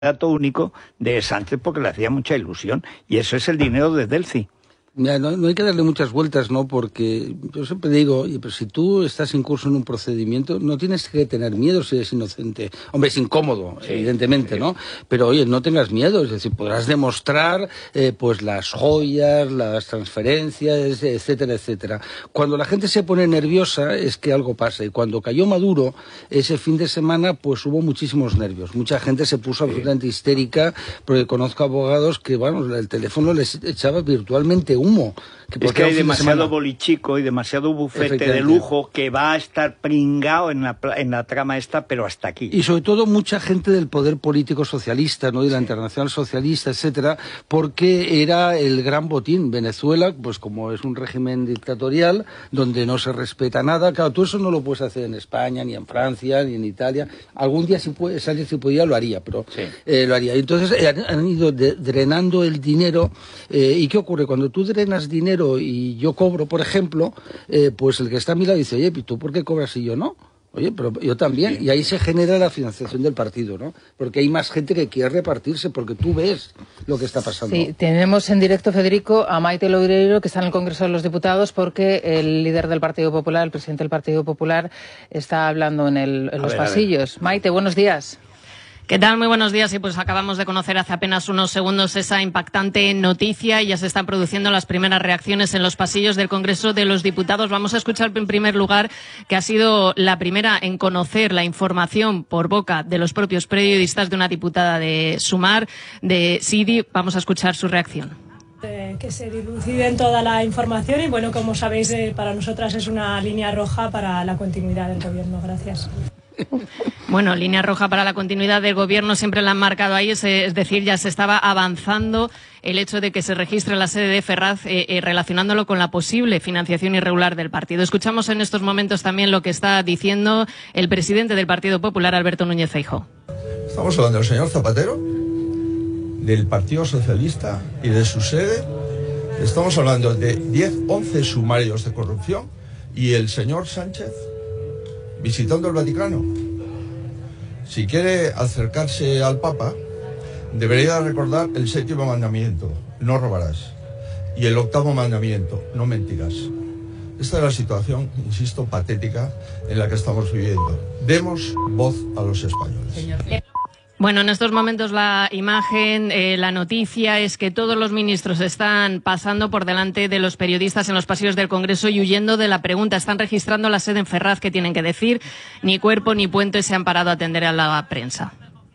candidato único de Sánchez porque le hacía mucha ilusión, y eso es el dinero de Delphi. Mira, no hay que darle muchas vueltas, ¿no? Porque yo siempre digo, oye, pero si tú estás incurso en un procedimiento, no tienes que tener miedo si eres inocente. Hombre, es incómodo, sí, evidentemente, sí, ¿no? Pero oye, no tengas miedo, es decir, podrás demostrar pues las joyas, las transferencias, etcétera, etcétera. Cuando la gente se pone nerviosa es que algo pasa, y cuando cayó Maduro, ese fin de semana, pues hubo muchísimos nervios. Mucha gente se puso absolutamente histérica, porque conozco abogados que, bueno, el teléfono les echaba virtualmente humo. Es que hay demasiado bolichico y demasiado bufete de lujo que va a estar pringado en la trama esta, pero hasta aquí. Y sobre todo mucha gente del poder político socialista, ¿no? De la Internacional Socialista, etcétera, porque era el gran botín. Venezuela, pues como es un régimen dictatorial, donde no se respeta nada, claro, tú eso no lo puedes hacer en España, ni en Francia, ni en Italia. Algún día si podía lo haría, pero lo haría. Entonces han ido drenando el dinero. ¿Y qué ocurre? Cuando tú drenas dinero y yo cobro, por ejemplo, pues el que está a mi lado dice, oye, ¿tú por qué cobras y yo no? Oye, pero yo también. Y ahí se genera la financiación del partido, ¿no? Porque hay más gente que quiere repartirse, porque tú ves lo que está pasando. Sí, tenemos en directo, Federico, a Maite Loureiro, que está en el Congreso de los Diputados, porque el líder del Partido Popular, el presidente del Partido Popular, está hablando en los pasillos. Maite, buenos días. ¿Qué tal? Muy buenos días. Y pues acabamos de conocer hace apenas unos segundos esa impactante noticia y ya se están produciendo las primeras reacciones en los pasillos del Congreso de los Diputados. Vamos a escuchar en primer lugar que ha sido la primera en conocer la información por boca de los propios periodistas de una diputada de Sumar, de Sidi. Vamos a escuchar su reacción. Que se diluciden toda la información y bueno, como sabéis, para nosotras es una línea roja para la continuidad del gobierno. Gracias. Bueno, línea roja para la continuidad del gobierno siempre la han marcado ahí, es decir, ya se estaba avanzando el hecho de que se registre la sede de Ferraz relacionándolo con la posible financiación irregular del partido. Escuchamos en estos momentos también lo que está diciendo el presidente del Partido Popular, Alberto Núñez Feijóo. Estamos hablando del señor Zapatero, del Partido Socialista y de su sede. Estamos hablando de 10, 11 sumarios de corrupción y el señor Sánchez visitando el Vaticano. Si quiere acercarse al Papa, debería recordar el 7º mandamiento, no robarás, y el 8º mandamiento, no mentirás. Esta es la situación, insisto, patética en la que estamos viviendo. Demos voz a los españoles. Bueno, en estos momentos la imagen, la noticia es que todos los ministros están pasando por delante de los periodistas en los pasillos del Congreso y huyendo de la pregunta. Están registrando la sede en Ferraz. ¿Qué tienen que decir? Ni Cuerpo ni Puente se han parado a atender a la prensa.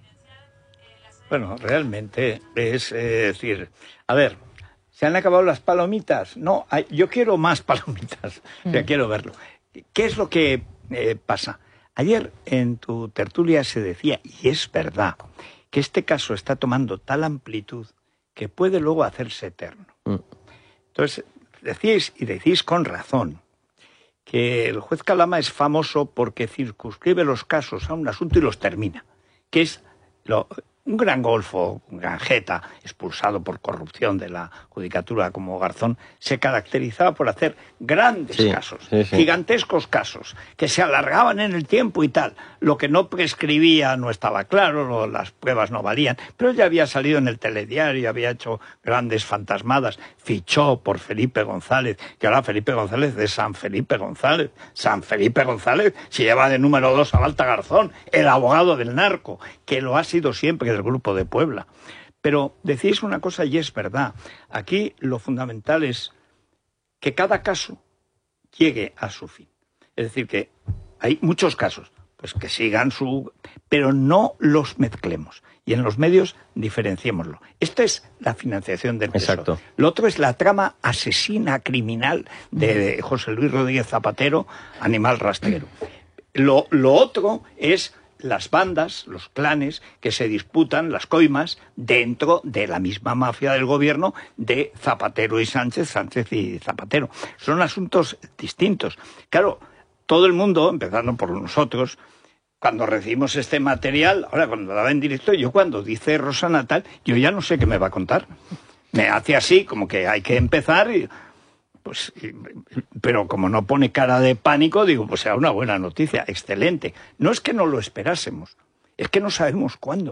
Bueno, realmente es decir, a ver, ¿se han acabado las palomitas? No, yo quiero más palomitas, ya quiero verlo. ¿Qué es lo que pasa? Ayer en tu tertulia se decía, y es verdad, que este caso está tomando tal amplitud que puede luego hacerse eterno. Entonces, decís con razón, que el juez Calama es famoso porque circunscribe los casos a un asunto y los termina, que es un gran golfo, un gran jeta, expulsado por corrupción de la judicatura como Garzón, se caracterizaba por hacer grandes casos, gigantescos casos, que se alargaban en el tiempo y tal. Lo que no prescribía no estaba claro, las pruebas no valían, pero ya había salido en el telediario, había hecho grandes fantasmadas, fichó por Felipe González, que ahora Felipe González de San Felipe González. San Felipe González se lleva de número 2 a Balta Garzón, el abogado del narco, que lo ha sido siempre del Grupo de Puebla. Pero decís una cosa y es verdad. Aquí lo fundamental es que cada caso llegue a su fin. Es decir, que hay muchos casos, pues que sigan pero no los mezclemos. Y en los medios diferenciémoslo. Esta es la financiación del PSOE. Exacto. Lo otro es la trama asesina criminal de José Luis Rodríguez Zapatero, animal rastrero. Lo otro es las bandas, los clanes que se disputan, las coimas, dentro de la misma mafia del gobierno de Zapatero y Sánchez, Sánchez y Zapatero. Son asuntos distintos. Claro, todo el mundo, empezando por nosotros, cuando recibimos este material, ahora cuando lo daba en directo, yo cuando dice Rosa Natal, yo ya no sé qué me va a contar. Me hace así, como que hay que empezar y... Pues, pero como no pone cara de pánico, digo, pues será una buena noticia, excelente. No es que no lo esperásemos, es que no sabemos cuándo.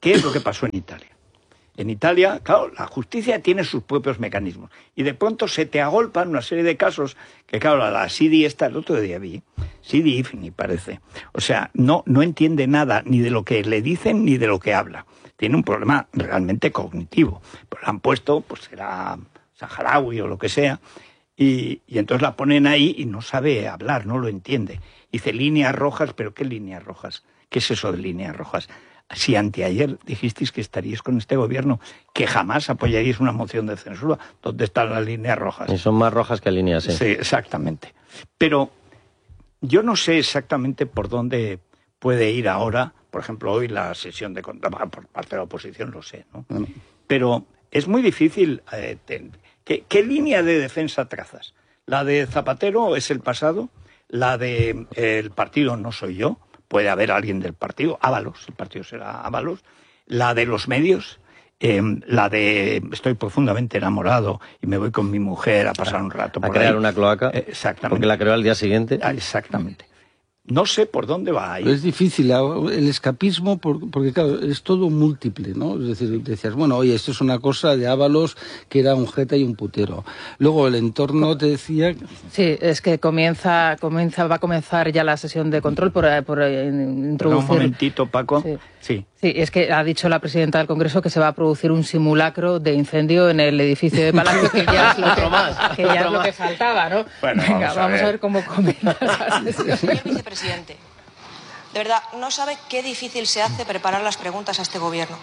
¿Qué es lo que pasó en Italia? En Italia, claro, la justicia tiene sus propios mecanismos y de pronto se te agolpan una serie de casos que, claro, la Sidi esta, el otro día vi, Sidi Ifni parece, o sea, no entiende nada ni de lo que le dicen ni de lo que habla. Tiene un problema realmente cognitivo. Pues la han puesto, pues será saharaui o lo que sea, y entonces la ponen ahí y no sabe hablar, no lo entiende. Dice líneas rojas, pero ¿qué líneas rojas? ¿Qué es eso de líneas rojas? Si anteayer dijisteis que estaríais con este gobierno, que jamás apoyaríais una moción de censura, ¿dónde están las líneas rojas? Y son más rojas que líneas, sí. Sí, exactamente. Pero yo no sé exactamente por dónde puede ir ahora, por ejemplo, hoy la sesión de control por parte de la oposición, lo sé, ¿no? Pero es muy difícil. ¿Qué línea de defensa trazas? ¿La de Zapatero es el pasado? ¿La de el partido no soy yo? Puede haber alguien del partido, Ábalos, el partido será Ábalos, la de los medios, la de estoy profundamente enamorado y me voy con mi mujer a pasar un rato por a crear ahí. Una cloaca, exactamente. Porque la creó al día siguiente. Exactamente. No sé por dónde va a ir. Es difícil el escapismo porque, claro, es todo múltiple, ¿no? Es decir, decías, bueno, oye, esto es una cosa de Ábalos que era un jeta y un putero. Luego el entorno te decía... Sí, es que va a comenzar ya la sesión de control por introducir... Pero un momentito, Paco. Sí, es que ha dicho la presidenta del Congreso que se va a producir un simulacro de incendio en el edificio de Palacio, que ya es lo que faltaba, ¿no? Bueno, venga, vamos a ver cómo comienza esa sesión. Señor vicepresidente, de verdad, no sabe qué difícil se hace preparar las preguntas a este gobierno.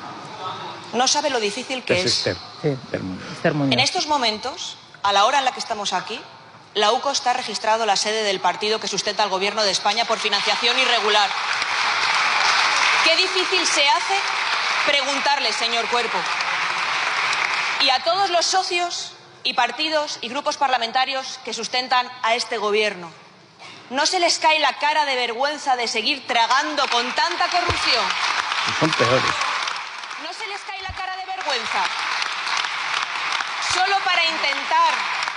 No sabe lo difícil que es. Esther Muñoz. En estos momentos, a la hora en la que estamos aquí, la UCO está registrado la sede del partido que sustenta al gobierno de España por financiación irregular. Qué difícil se hace preguntarle, señor Cuerpo. Y a todos los socios y partidos y grupos parlamentarios que sustentan a este gobierno, ¿no se les cae la cara de vergüenza de seguir tragando con tanta corrupción? Son peores. ¿No se les cae la cara de vergüenza? Solo para intentar.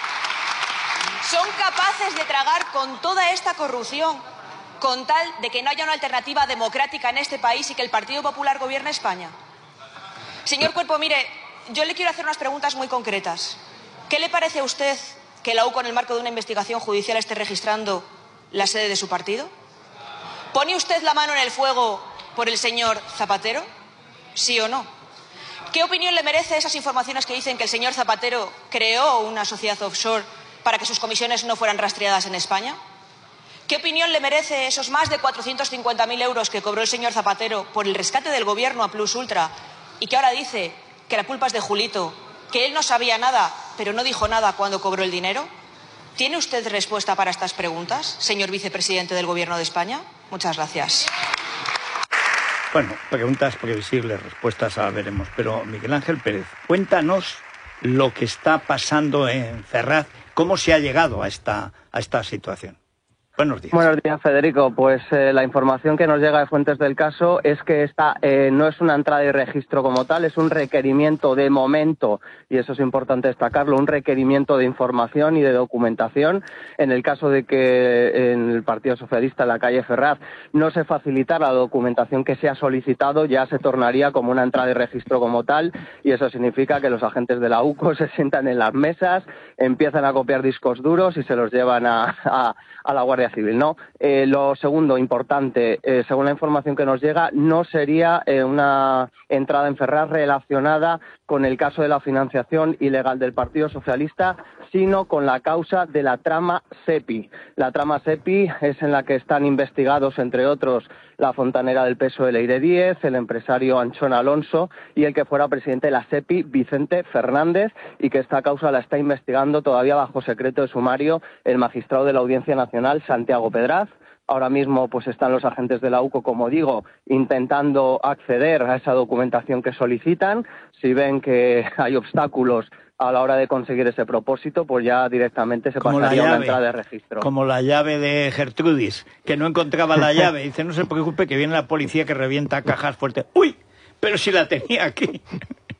Son capaces de tragar con toda esta corrupción, con tal de que no haya una alternativa democrática en este país y que el Partido Popular gobierne España. Señor Cuerpo, mire, yo le quiero hacer unas preguntas muy concretas. ¿Qué le parece a usted que la UCO, en el marco de una investigación judicial, esté registrando la sede de su partido? ¿Pone usted la mano en el fuego por el señor Zapatero? ¿Sí o no? ¿Qué opinión le merece esas informaciones que dicen que el señor Zapatero creó una sociedad offshore para que sus comisiones no fueran rastreadas en España? ¿Qué opinión le merece esos más de 450.000 euros que cobró el señor Zapatero por el rescate del gobierno a Plus Ultra y que ahora dice que la culpa es de Julito, que él no sabía nada, pero no dijo nada cuando cobró el dinero? ¿Tiene usted respuesta para estas preguntas, señor vicepresidente del Gobierno de España? Muchas gracias. Bueno, preguntas previsibles, respuestas ahora veremos. Pero Miguel Ángel Pérez, cuéntanos lo que está pasando en Ferraz, cómo se ha llegado a esta situación. Buenos días. Buenos días, Federico. Pues la información que nos llega de fuentes del caso es que esta no es una entrada y registro como tal, es un requerimiento de momento, y eso es importante destacarlo, un requerimiento de información y de documentación. En el caso de que en el Partido Socialista, en la calle Ferraz, no se facilitara la documentación que se ha solicitado, ya se tornaría como una entrada y registro como tal, y eso significa que los agentes de la UCO se sientan en las mesas, empiezan a copiar discos duros y se los llevan a la Guardia Civil, ¿no? Lo segundo, importante, según la información que nos llega, no sería una entrada en Ferraz relacionada con el caso de la financiación ilegal del Partido Socialista, sino con la causa de la trama SEPI. La trama SEPI es en la que están investigados, entre otros, la fontanera del PSOE Leire Díez, el empresario Anchón Alonso y el que fuera presidente de la SEPI, Vicente Fernández, y que esta causa la está investigando todavía bajo secreto de sumario el magistrado de la Audiencia Nacional, Santiago Pedraz. Ahora mismo pues están los agentes de la UCO, como digo, intentando acceder a esa documentación que solicitan. Si ven que hay obstáculos a la hora de conseguir ese propósito, pues ya directamente se pasaría a una entrada de registro. Como la llave de Gertrudis, que no encontraba la llave. Dice, no se preocupe, que viene la policía que revienta cajas fuertes. ¡Uy! Pero si la tenía aquí.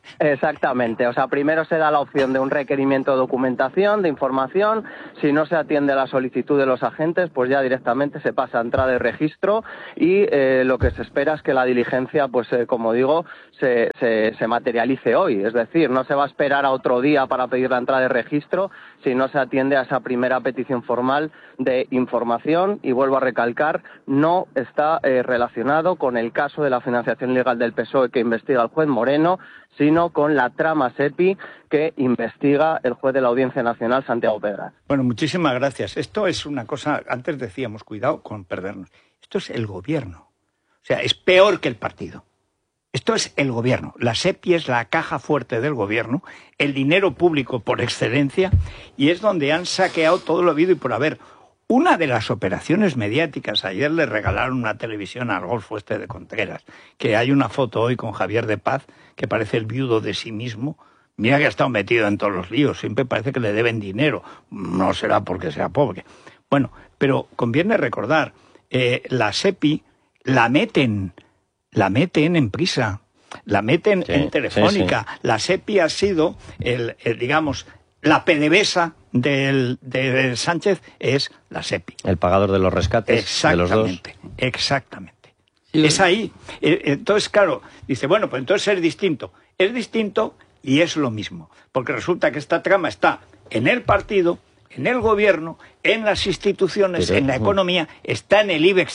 Exactamente, o sea, primero se da la opción de un requerimiento de documentación, de información. Si no se atiende a la solicitud de los agentes, pues ya directamente se pasa a entrada de registro y lo que se espera es que la diligencia, pues como digo, se materialice hoy. Es decir, no se va a esperar a otro día para pedir la entrada de registro si no se atiende a esa primera petición formal de información. Y vuelvo a recalcar, no está relacionado con el caso de la financiación ilegal del PSOE que investiga el juez Moreno, sino con la trama SEPI que investiga el juez de la Audiencia Nacional, Santiago Pedraz. Bueno, muchísimas gracias. Esto es una cosa, antes decíamos, cuidado con perdernos. Esto es el gobierno. O sea, es peor que el partido. Esto es el gobierno. La SEPI es la caja fuerte del gobierno, el dinero público por excelencia, y es donde han saqueado todo lo habido y por haber. Una de las operaciones mediáticas, ayer le regalaron una televisión al Golfo Este de Contreras, que hay una foto hoy con Javier de Paz, que parece el viudo de sí mismo. Mira que ha estado metido en todos los líos, siempre parece que le deben dinero. No será porque sea pobre. Bueno, pero conviene recordar, la SEPI la meten en Prisa, la meten en Telefónica. Sí. La SEPI ha sido, digamos, la PDVSA de Sánchez es la SEPI. El pagador de los rescates de los dos. Exactamente. Sí. Es ahí. Entonces, claro, dice, bueno, pues entonces es distinto. Es distinto y es lo mismo. Porque resulta que esta trama está en el partido, en el gobierno, en las instituciones, en la economía, está en el IBEX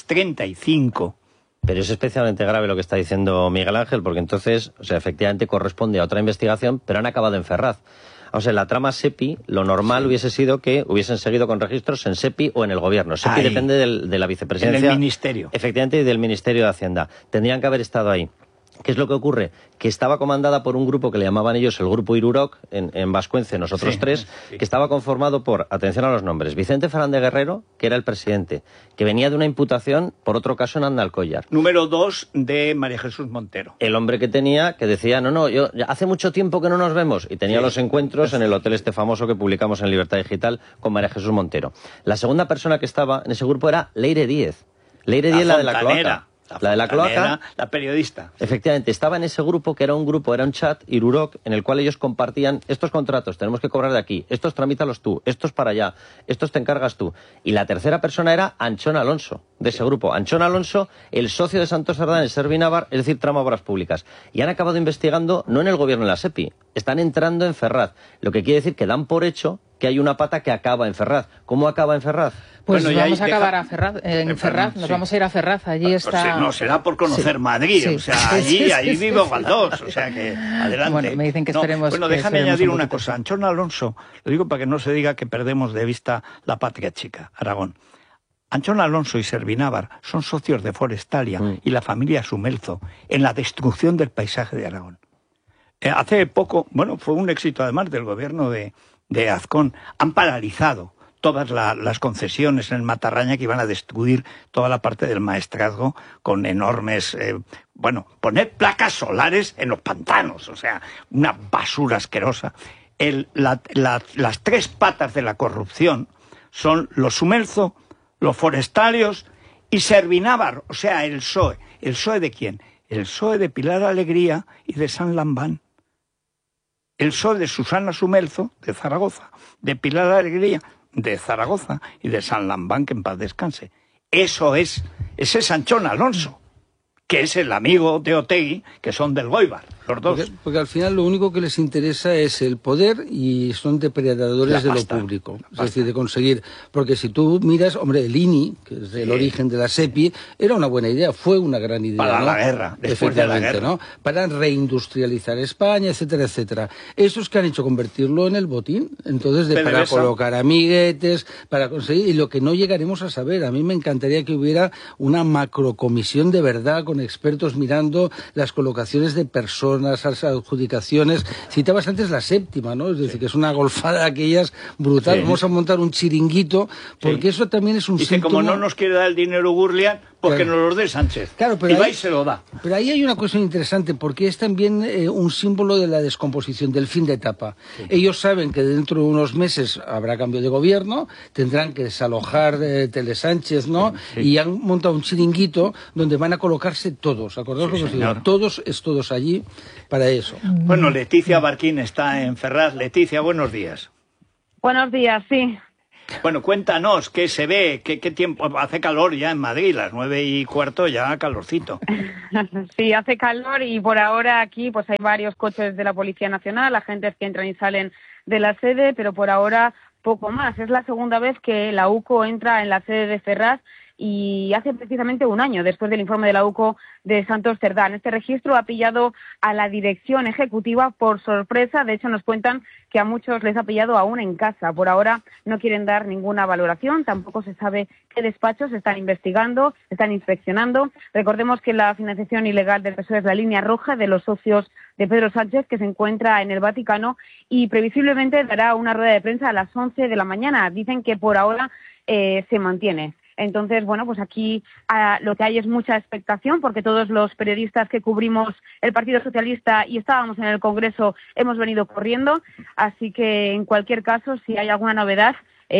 35. Pero es especialmente grave lo que está diciendo Miguel Ángel, porque entonces, o sea, efectivamente corresponde a otra investigación, pero han acabado en Ferraz. O sea, en la trama SEPI, lo normal hubiese sido que hubiesen seguido con registros en SEPI o en el gobierno. SEPI depende de la vicepresidencia. En el ministerio. Efectivamente, y del Ministerio de Hacienda. Tendrían que haber estado ahí. ¿Qué es lo que ocurre? Que estaba comandada por un grupo que le llamaban ellos el Grupo Iruroc, en Vascuence, nosotros tres, que estaba conformado por, atención a los nombres, Vicente Fernández Guerrero, que era el presidente, que venía de una imputación por otro caso en Andalcollar. Número 2 de María Jesús Montero. El hombre que tenía, que decía, yo hace mucho tiempo que no nos vemos, y tenía los encuentros en el hotel este famoso que publicamos en Libertad Digital con María Jesús Montero. La segunda persona que estaba en ese grupo era Leire Díez. Leire Díez, la de la cloaca. La de la cloaca, la periodista. Efectivamente, estaba en ese grupo que era un chat, Iruroc, en el cual ellos compartían estos contratos, tenemos que cobrar de aquí, estos tramítalos tú, estos para allá, estos te encargas tú. Y la tercera persona era Anchón Alonso, de ese grupo. Anchón Alonso, el socio de Santos Sardán, el Servinávar, es decir, trama obras públicas. Y han acabado investigando, no en el gobierno de la SEPI, están entrando en Ferraz, lo que quiere decir que dan por hecho que hay una pata que acaba en Ferraz. ¿Cómo acaba en Ferraz? Pues bueno, vamos a acabar en Ferraz, nos vamos a ir a Ferraz, allí está... Pues no, será por conocer Madrid, o sea, allí vive Galdós, o sea que adelante. Bueno, me dicen que esperemos... Bueno, déjame añadir una cosa, Anchón Alonso, lo digo para que no se diga que perdemos de vista la patria chica, Aragón. Anchón Alonso y Servinávar son socios de Forestalia y la familia Sumelzo en la destrucción del paisaje de Aragón. Hace poco, bueno, fue un éxito además del gobierno de Azcón, han paralizado todas las concesiones en el Matarraña que iban a destruir toda la parte del maestrazgo con enormes, poner placas solares en los pantanos, o sea, una basura asquerosa. Las tres patas de la corrupción son los Sumelzo, los forestalios y Servinávar, o sea, el PSOE. ¿El PSOE de quién? El PSOE de Pilar Alegría y de San Lambán. El PSOE de Susana Sumelzo, de Zaragoza, de Pilar Alegría, de Zaragoza, y de San Lambán, que en paz descanse. Ese es Anchón Alonso, que es el amigo de Otegi, que son del Goibar, los dos. Porque al final lo único que les interesa es el poder y son depredadores de lo público. Es decir, de conseguir... Porque si tú miras, hombre, el INI, que es el origen de la SEPI, era una buena idea, fue una gran idea. Para la guerra, después de la guerra. ¿no? Para reindustrializar España, etcétera, etcétera. Esos que han hecho convertirlo en el botín. Entonces, para colocar amiguetes, para conseguir... Y lo que no llegaremos a saber, a mí me encantaría que hubiera una macrocomisión de verdad con expertos mirando las colocaciones de personas, las adjudicaciones. Citabas antes la séptima, ¿no? Es decir, que es una golfada de aquellas brutal. Vamos a montar un chiringuito, porque eso también es un síntoma... como no nos quiere dar el dinero Gurlian, porque nos los dé Sánchez. Claro, pero y va y se lo da. Pero ahí hay una cuestión interesante, porque es también un símbolo de la descomposición, del fin de etapa. Sí. Ellos saben que dentro de unos meses habrá cambio de gobierno, tendrán que desalojar Telesánchez, ¿no? Sí. Y han montado un chiringuito donde van a colocarse todos, ¿acordaos lo que os digo? Todos allí para eso. Bueno, Leticia Barquín está en Ferraz. Leticia, buenos días. Buenos días, sí. Bueno, cuéntanos, ¿qué se ve? ¿Qué tiempo? Hace calor ya en Madrid, las 9:15 ya calorcito. Sí, hace calor y por ahora aquí pues hay varios coches de la Policía Nacional, agentes que entran y salen de la sede, pero por ahora poco más. Es la segunda vez que la UCO entra en la sede de Ferraz y hace precisamente un año después del informe de la UCO de Santos Cerdán. Este registro ha pillado a la dirección ejecutiva por sorpresa. De hecho, nos cuentan que a muchos les ha pillado aún en casa. Por ahora no quieren dar ninguna valoración. Tampoco se sabe qué despachos están investigando, están inspeccionando. Recordemos que la financiación ilegal del PSOE es la línea roja de los socios de Pedro Sánchez, que se encuentra en el Vaticano y previsiblemente dará una rueda de prensa a las 11 de la mañana. Dicen que por ahora se mantiene. Entonces, bueno, pues aquí lo que hay es mucha expectación porque todos los periodistas que cubrimos el Partido Socialista y estábamos en el Congreso hemos venido corriendo. Así que, en cualquier caso, si hay alguna novedad,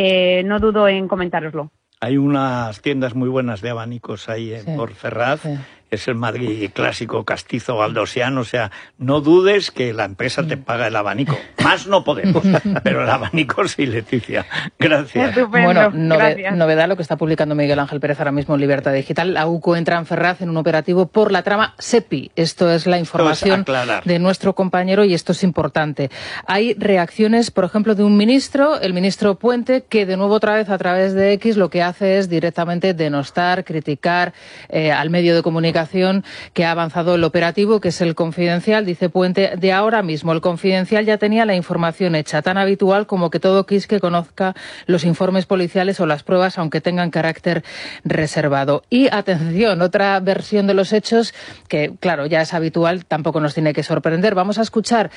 no dudo en comentároslo. Hay unas tiendas muy buenas de abanicos ahí por Ferraz. Sí. Es el Madrid clásico castizo galdosiano, o sea, no dudes que la empresa te paga el abanico. Más no podemos, pero el abanico sí, Leticia. Gracias. Bueno, novedad lo que está publicando Miguel Ángel Pérez ahora mismo en Libertad Digital. La UCO entra en Ferraz en un operativo por la trama SEPI. Esto es la información de nuestro compañero y esto es importante. Hay reacciones, por ejemplo, de un ministro, el ministro Puente, que de nuevo otra vez a través de X lo que hace es directamente denostar, criticar al medio de comunicación que ha avanzado el operativo, que es el Confidencial. Dice Puente, de ahora mismo el Confidencial ya tenía la información hecha, tan habitual como que todo quisque conozca los informes policiales o las pruebas, aunque tengan carácter reservado. Y atención, otra versión de los hechos que, claro, ya es habitual, tampoco nos tiene que sorprender. Vamos a escuchar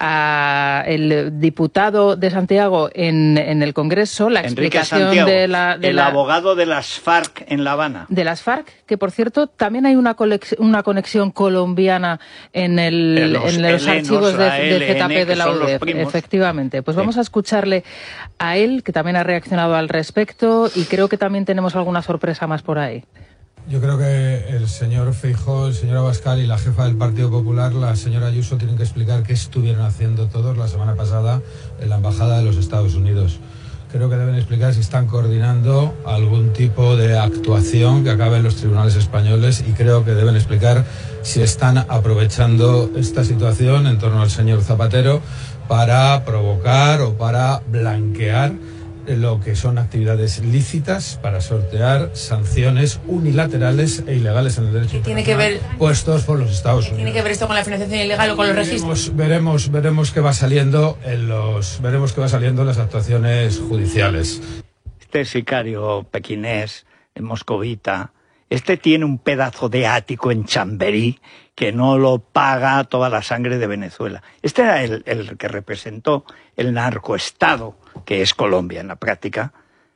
al diputado de Santiago en el Congreso, la explicación Santiago, de el abogado de las FARC en La Habana. De las FARC, que por cierto también hay una conexión colombiana en los archivos de ZP de la UDEF. Efectivamente. Pues vamos a escucharle a él, que también ha reaccionado al respecto, y creo que también tenemos alguna sorpresa más por ahí. Yo creo que el señor Feijóo, el señor Abascal y la jefa del Partido Popular, la señora Ayuso, tienen que explicar qué estuvieron haciendo todos la semana pasada en la Embajada de los Estados Unidos. Creo que deben explicar si están coordinando algún tipo de actuación que acabe en los tribunales españoles y creo que deben explicar si están aprovechando esta situación en torno al señor Zapatero para provocar o para blanquear lo que son actividades lícitas para sortear sanciones unilaterales e ilegales en el derecho internacional puestos por los Estados Unidos. ¿Tiene que ver esto con la financiación ilegal o con los registros? Veremos qué va saliendo en las actuaciones judiciales. Este sicario pequinés, moscovita, tiene un pedazo de ático en Chamberí que no lo paga toda la sangre de Venezuela. Este era el que representó el narcoestado que es Colombia en la práctica.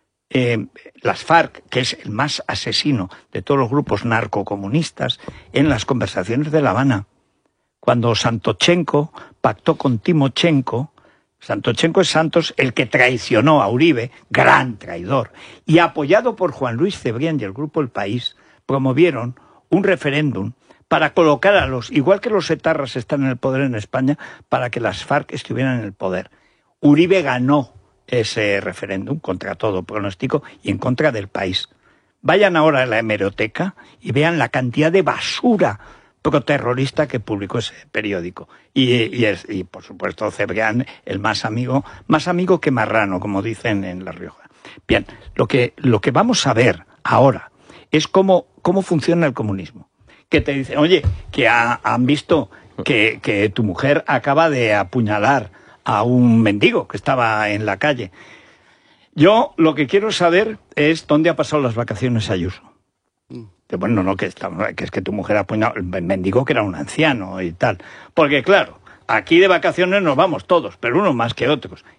Las FARC, que es el más asesino de todos los grupos narcocomunistas, en las conversaciones de La Habana. Cuando Santochenko pactó con Timochenko, Santochenko es Santos el que traicionó a Uribe, gran traidor, y apoyado por Juan Luis Cebrián y el Grupo El País, promovieron un referéndum para colocar a igual que los etarras están en el poder en España, para que las FARC estuvieran en el poder. Uribe ganó ese referéndum contra todo pronóstico y en contra del país. Vayan ahora a la hemeroteca y vean la cantidad de basura proterrorista que publicó ese periódico. Y por supuesto Cebrián, el más amigo que marrano, como dicen en La Rioja. Bien, lo que vamos a ver ahora es cómo funciona el comunismo. Que te dicen, oye, que han visto que tu mujer acaba de apuñalar a un mendigo que estaba en la calle. Yo lo que quiero saber es dónde ha pasado las vacaciones Ayuso. Bueno, no, que es que tu mujer apuñaló el mendigo, que era un anciano y tal. Porque claro, aquí de vacaciones nos vamos todos, pero unos más que otros.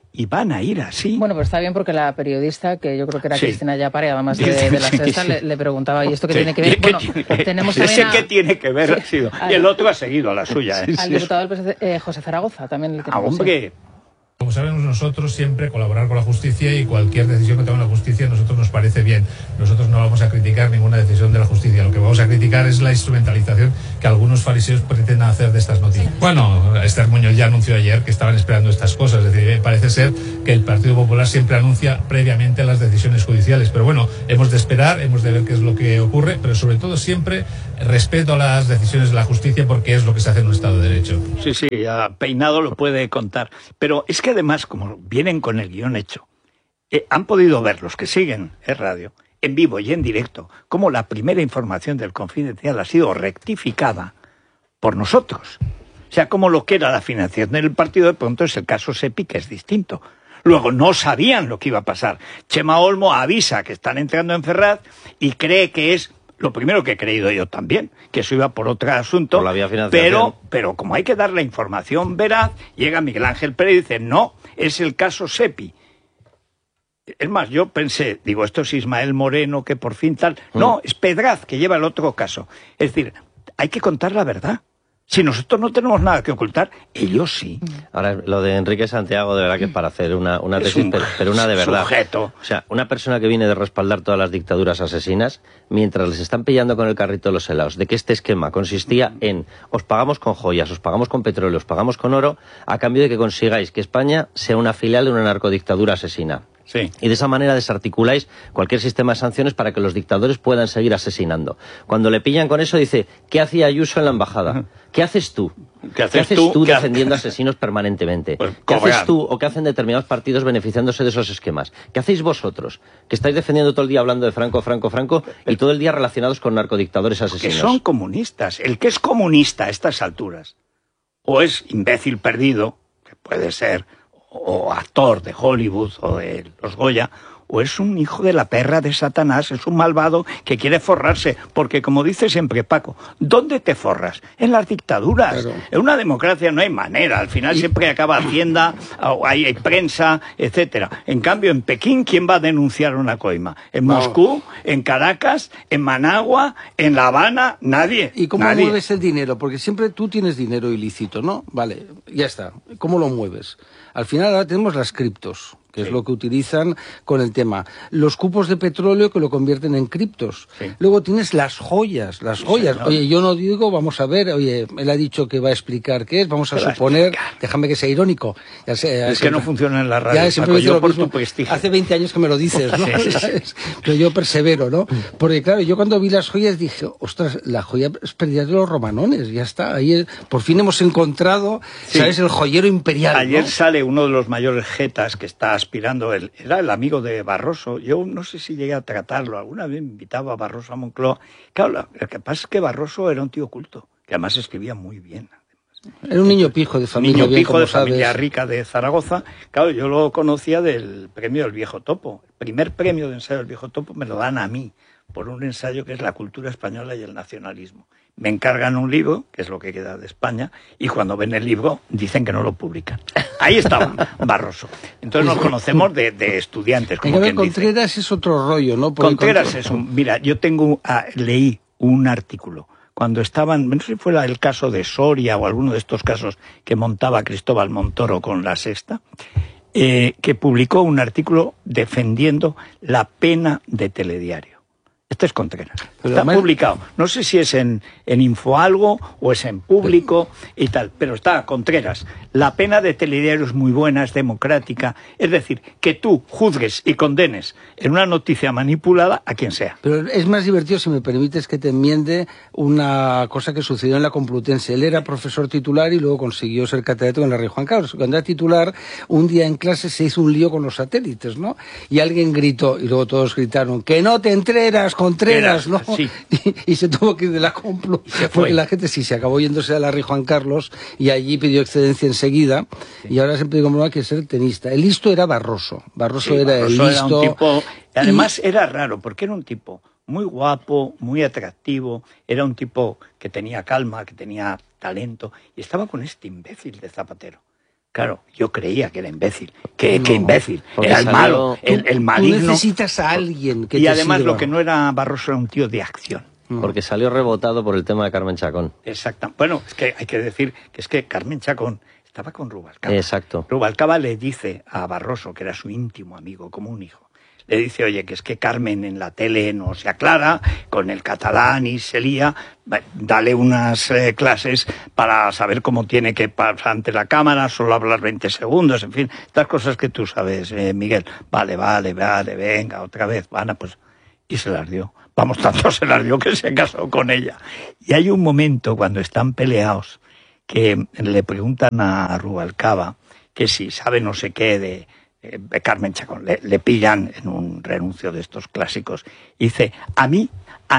y van a ir así. Bueno, pero está bien porque la periodista, que yo creo que era Cristina Yapare, además de La Sexta, le preguntaba, ¿y esto qué tiene que ver? Bueno, tenemos también ¿qué tiene que ver? Y el otro ha seguido a la suya. Al diputado del PSC, José Zaragoza, también le tenemos. Hombre. Como sabemos nosotros, siempre colaborar con la justicia y cualquier decisión que tome la justicia a nosotros nos parece bien. Nosotros no vamos a criticar ninguna decisión de la justicia. Lo que vamos a criticar es la instrumentalización que algunos fariseos pretenden hacer de estas noticias. Bueno, Esther Muñoz ya anunció ayer que estaban esperando estas cosas. Es decir, parece ser que el Partido Popular siempre anuncia previamente las decisiones judiciales. Pero bueno, hemos de esperar, hemos de ver qué es lo que ocurre, pero sobre todo siempre respeto a las decisiones de la justicia porque es lo que se hace en un Estado de Derecho. Sí, ya Peinado lo puede contar. Pero es que además, como vienen con el guión hecho, han podido ver los que siguen radio, en vivo y en directo, cómo la primera información del Confidencial ha sido rectificada por nosotros. O sea, como lo que era la financiación del partido, de pronto es el caso SEPI, que es distinto. Luego, no sabían lo que iba a pasar. Chema Olmo avisa que están entrando en Ferraz y cree que es lo primero que he creído yo también, que eso iba por otro asunto, por la vía financiación. Pero como hay que dar la información veraz, llega Miguel Ángel Pérez y dice, no, es el caso SEPI. Es más, yo pensé, digo, esto es Ismael Moreno, que por fin tal... No, es Pedraz, que lleva el otro caso. Es decir, hay que contar la verdad. Si nosotros no tenemos nada que ocultar, ellos sí. Ahora, lo de Enrique Santiago, de verdad que es para hacer una tesis, pero una de verdad. Sujeto. O sea, una persona que viene de respaldar todas las dictaduras asesinas, mientras les están pillando con el carrito los helados, de que este esquema consistía en os pagamos con joyas, os pagamos con petróleo, os pagamos con oro, a cambio de que consigáis que España sea una filial de una narcodictadura asesina. Sí. Y de esa manera desarticuláis cualquier sistema de sanciones para que los dictadores puedan seguir asesinando. Cuando le pillan con eso, dice, ¿qué hacía Ayuso en la embajada? ¿Qué haces tú? ¿Qué haces tú defendiendo asesinos permanentemente? Pues, ¿qué haces tú o qué hacen determinados partidos beneficiándose de esos esquemas? ¿Qué hacéis vosotros? Que estáis defendiendo todo el día hablando de Franco y todo el día relacionados con narcodictadores asesinos. Que son comunistas. El que es comunista a estas alturas, o es imbécil perdido, que puede ser, o actor de Hollywood o de los Goya, o es un hijo de la perra de Satanás, es un malvado que quiere forrarse, porque como dice siempre Paco, ¿dónde te forras? En las dictaduras. Claro. En una democracia no hay manera, al final siempre acaba Hacienda, hay prensa, etcétera. En cambio, en Pekín, ¿quién va a denunciar una coima? ¿En Moscú? ¿En Caracas? ¿En Managua? ¿En La Habana? Nadie. ¿Y cómo mueves el dinero? Porque siempre tú tienes dinero ilícito, ¿no? Vale, ya está. ¿Cómo lo mueves? Al final ahora tenemos las criptos, que es lo que utilizan con el tema. Los cupos de petróleo que lo convierten en criptos. Sí. Luego tienes las joyas. Oye, yo no digo, vamos a ver, oye, él ha dicho que va a explicar qué es, vamos a suponer, déjame que sea irónico. Es que no funciona en la radio, ya siempre Paco, yo por tu prestigio. Hace 20 años que me lo dices, ¿no? Sí. Pero yo persevero, ¿no? Porque claro, yo cuando vi las joyas dije, ostras, la joya es perdida de los romanones, ya está. Ahí por fin hemos encontrado, ¿sabes? El joyero imperial. Ayer ¿no? sale uno de los mayores jetas que está aspirando, era el amigo de Barroso. Yo no sé si llegué a tratarlo, alguna vez me invitaba a Barroso a Moncloa. Claro, lo que pasa es que Barroso era un tío culto, que además escribía muy bien. Era un niño pijo de familia, niño pijo de familia rica de Zaragoza. Claro, yo lo conocía del premio del Viejo Topo. El primer premio de ensayo del Viejo Topo me lo dan a mí, por un ensayo que es la cultura española y el nacionalismo. Me encargan un libro, que es lo que queda de España, y cuando ven el libro dicen que no lo publican. Ahí estaba Barroso. Entonces nos conocemos de estudiantes, como quien dice. Contreras es otro rollo, ¿no? Contreras es un... Mira, yo leí un artículo cuando estaban, no sé si fue el caso de Soria o alguno de estos casos que montaba Cristóbal Montoro con La Sexta, que publicó un artículo defendiendo la pena de telediario. Este es Contreras. Está publicado. No sé si es en Infoalgo o es en Público y tal, pero está Contreras. La pena de telediario es muy buena, es democrática. Es decir, que tú juzgues y condenes en una noticia manipulada a quien sea. Pero es más divertido, si me permites, que te enmiende una cosa que sucedió en la Complutense. Él era profesor titular y luego consiguió ser catedrático en la Rey Juan Carlos. Cuando era titular, un día en clase se hizo un lío con los satélites, ¿no? Y alguien gritó, y luego todos gritaron, ¡que no te entreras, Contreras!, ¿no? Sí. Y se tuvo que ir de la Complu, porque la gente sí se acabó yéndose a la Rey Juan Carlos y allí pidió excedencia enseguida, y ahora siempre digo, no hay que ser tenista. El listo era Barroso. Barroso era el listo. Era un tipo, además era raro, porque era un tipo muy guapo, muy atractivo, era un tipo que tenía calma, que tenía talento, y estaba con este imbécil de Zapatero. Claro, yo creía que era imbécil. ¿Qué imbécil? Era el malo, el maligno. Tú necesitas a alguien que y te además sirva. lo que no era Barroso era un tío de acción. Porque salió rebotado por el tema de Carmen Chacón. Exacto. Bueno, es que hay que decir que es que Carmen Chacón estaba con Rubalcaba. Exacto. Rubalcaba le dice a Barroso, que era su íntimo amigo, como un hijo, le dice, oye, que es que Carmen en la tele no se aclara, con el catalán y se lía, dale unas clases para saber cómo tiene que pasar ante la cámara, solo hablar 20 segundos, en fin, estas cosas que tú sabes, Miguel. Vale, venga, otra vez, Ana, pues... Y se las dio. Vamos, tanto se las dio que se casó con ella. Y hay un momento cuando están peleados que le preguntan a Rubalcaba que si sabe no sé qué de Carmen Chacón, le pillan en un renuncio de estos clásicos, y dice, a mí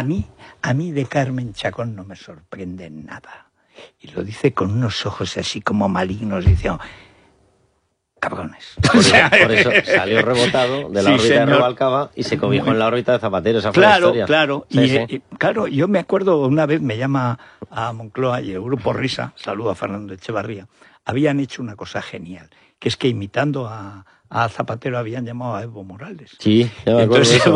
de Carmen Chacón no me sorprende nada. Y lo dice con unos ojos así como malignos, diciendo, cabrones. Por eso salió rebotado de la órbita de Rubalcaba y se cobijó en la órbita de Zapatero. Esa fue la historia. Claro. Sí. Claro, yo me acuerdo una vez me llama a Moncloa y el grupo Risa, saludo a Fernando Echevarría, habían hecho una cosa genial, que es que imitando a Zapatero habían llamado a Evo Morales. Sí, ya me acuerdo. Entonces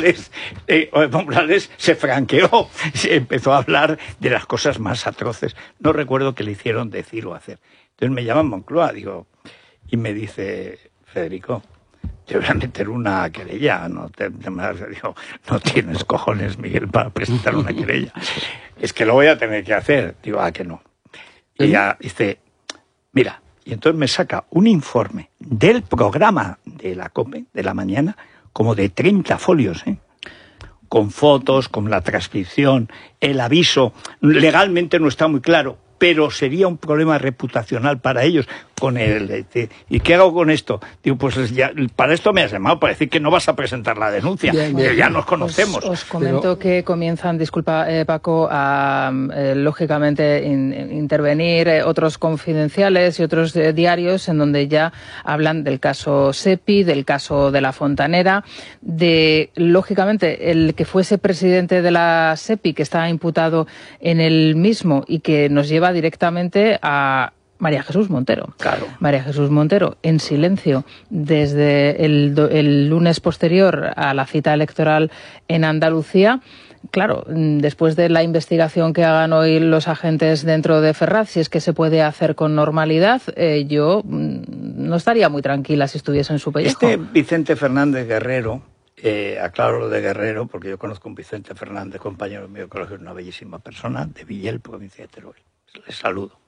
Evo Morales se franqueó, se empezó a hablar de las cosas más atroces. No recuerdo qué le hicieron decir o hacer. Entonces me llaman Moncloa, digo, y me dice, Federico, te voy a meter una querella. Digo, no tienes cojones, Miguel, para presentar una querella. Es que lo voy a tener que hacer. Digo, que no. Y ella dice, mira, y entonces me saca un informe del programa de la COPE, de la mañana, como de 30 folios, con fotos, con la transcripción, el aviso. Legalmente no está muy claro, pero sería un problema reputacional para ellos. ¿Y qué hago con esto? Digo, pues ya, para esto me has llamado, para decir que no vas a presentar la denuncia, que ya nos conocemos. Os comento que comienzan, disculpa Paco, a lógicamente intervenir otros confidenciales y otros diarios en donde ya hablan del caso Sepi, del caso de la Fontanera, de, lógicamente, el que fuese presidente de la Sepi, que está imputado en el mismo y que nos lleva directamente a María Jesús Montero. Claro. María Jesús Montero, en silencio, desde el lunes posterior a la cita electoral en Andalucía. Claro, después de la investigación que hagan hoy los agentes dentro de Ferraz, si es que se puede hacer con normalidad, yo no estaría muy tranquila si estuviese en su pellejo. Vicente Fernández Guerrero, aclaro lo de Guerrero, porque yo conozco a un Vicente Fernández, compañero mío de colegio, una bellísima persona, de Villel, provincia de Teruel. Les saludo.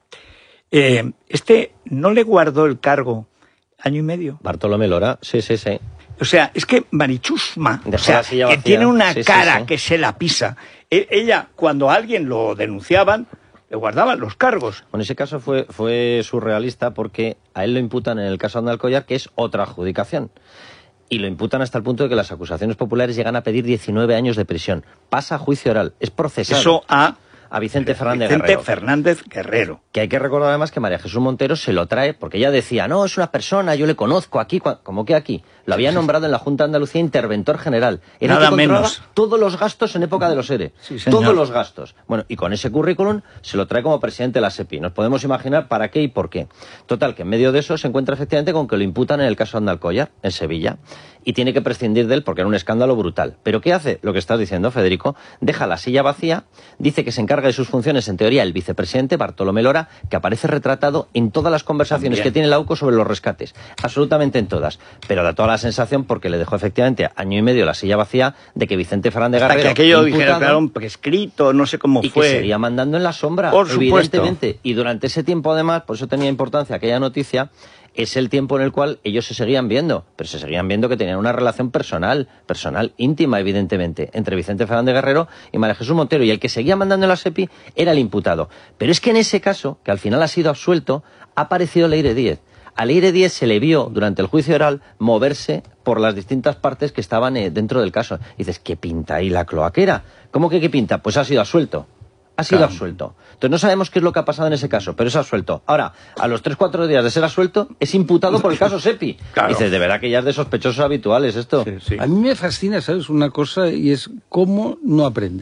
¿No le guardó el cargo año y medio? Bartolomé Lora, sí. O sea, es que Marichusma, que tiene una cara que se la pisa, ella, cuando a alguien lo denunciaban, le guardaban los cargos. Bueno, ese caso fue surrealista porque a él lo imputan en el caso Andalcollar, que es otra adjudicación. Y lo imputan hasta el punto de que las acusaciones populares llegan a pedir 19 años de prisión. Pasa a juicio oral, es procesado. Eso a Vicente Fernández Guerrero. Que hay que recordar además que María Jesús Montero se lo trae, porque ella decía, no, es una persona, yo le conozco aquí, ¿cómo que aquí? Lo había nombrado en la Junta de Andalucía interventor general. Era Nada el que controlaba menos. todos los gastos en época de los ERE. Sí, señor. Todos los gastos. Bueno, y con ese currículum se lo trae como presidente de la SEPI. Nos podemos imaginar para qué y por qué. Total, que en medio de eso se encuentra efectivamente con que lo imputan en el caso Andalcollar, en Sevilla. Y tiene que prescindir de él porque era un escándalo brutal. ¿Pero qué hace? Lo que estás diciendo, Federico. Deja la silla vacía, dice que se encarga de sus funciones, en teoría, el vicepresidente Bartolomé Lora, que aparece retratado en todas las conversaciones que tiene la UCO sobre los rescates. Absolutamente en todas. Pero da toda la sensación, porque le dejó efectivamente año y medio la silla vacía, de que Vicente Fernández Guerrero, que aquello dijera, claro, prescrito, no sé cómo fue. Y que seguía mandando en la sombra, por evidentemente. Supuesto. Y durante ese tiempo, además, por eso tenía importancia aquella noticia, es el tiempo en el cual ellos se seguían viendo, pero se seguían viendo que tenían una relación personal, íntima, evidentemente, entre Vicente Fernández Guerrero y María Jesús Montero, y el que seguía mandando en la SEPI era el imputado. Pero es que en ese caso, que al final ha sido absuelto, ha aparecido Leire Díez. A Leire Díez se le vio durante el juicio oral moverse por las distintas partes que estaban dentro del caso. Y dices, ¿qué pinta ahí la cloaquera? ¿Cómo que qué pinta? Pues ha sido absuelto. Ha sido absuelto. Entonces no sabemos qué es lo que ha pasado en ese caso, pero es absuelto. Ahora, a los 3-4 días de ser absuelto, es imputado por el caso Sepi. Claro. Dices, de verdad que ya es de sospechosos habituales esto. Sí. A mí me fascina, ¿sabes? Una cosa, y es cómo no aprenden.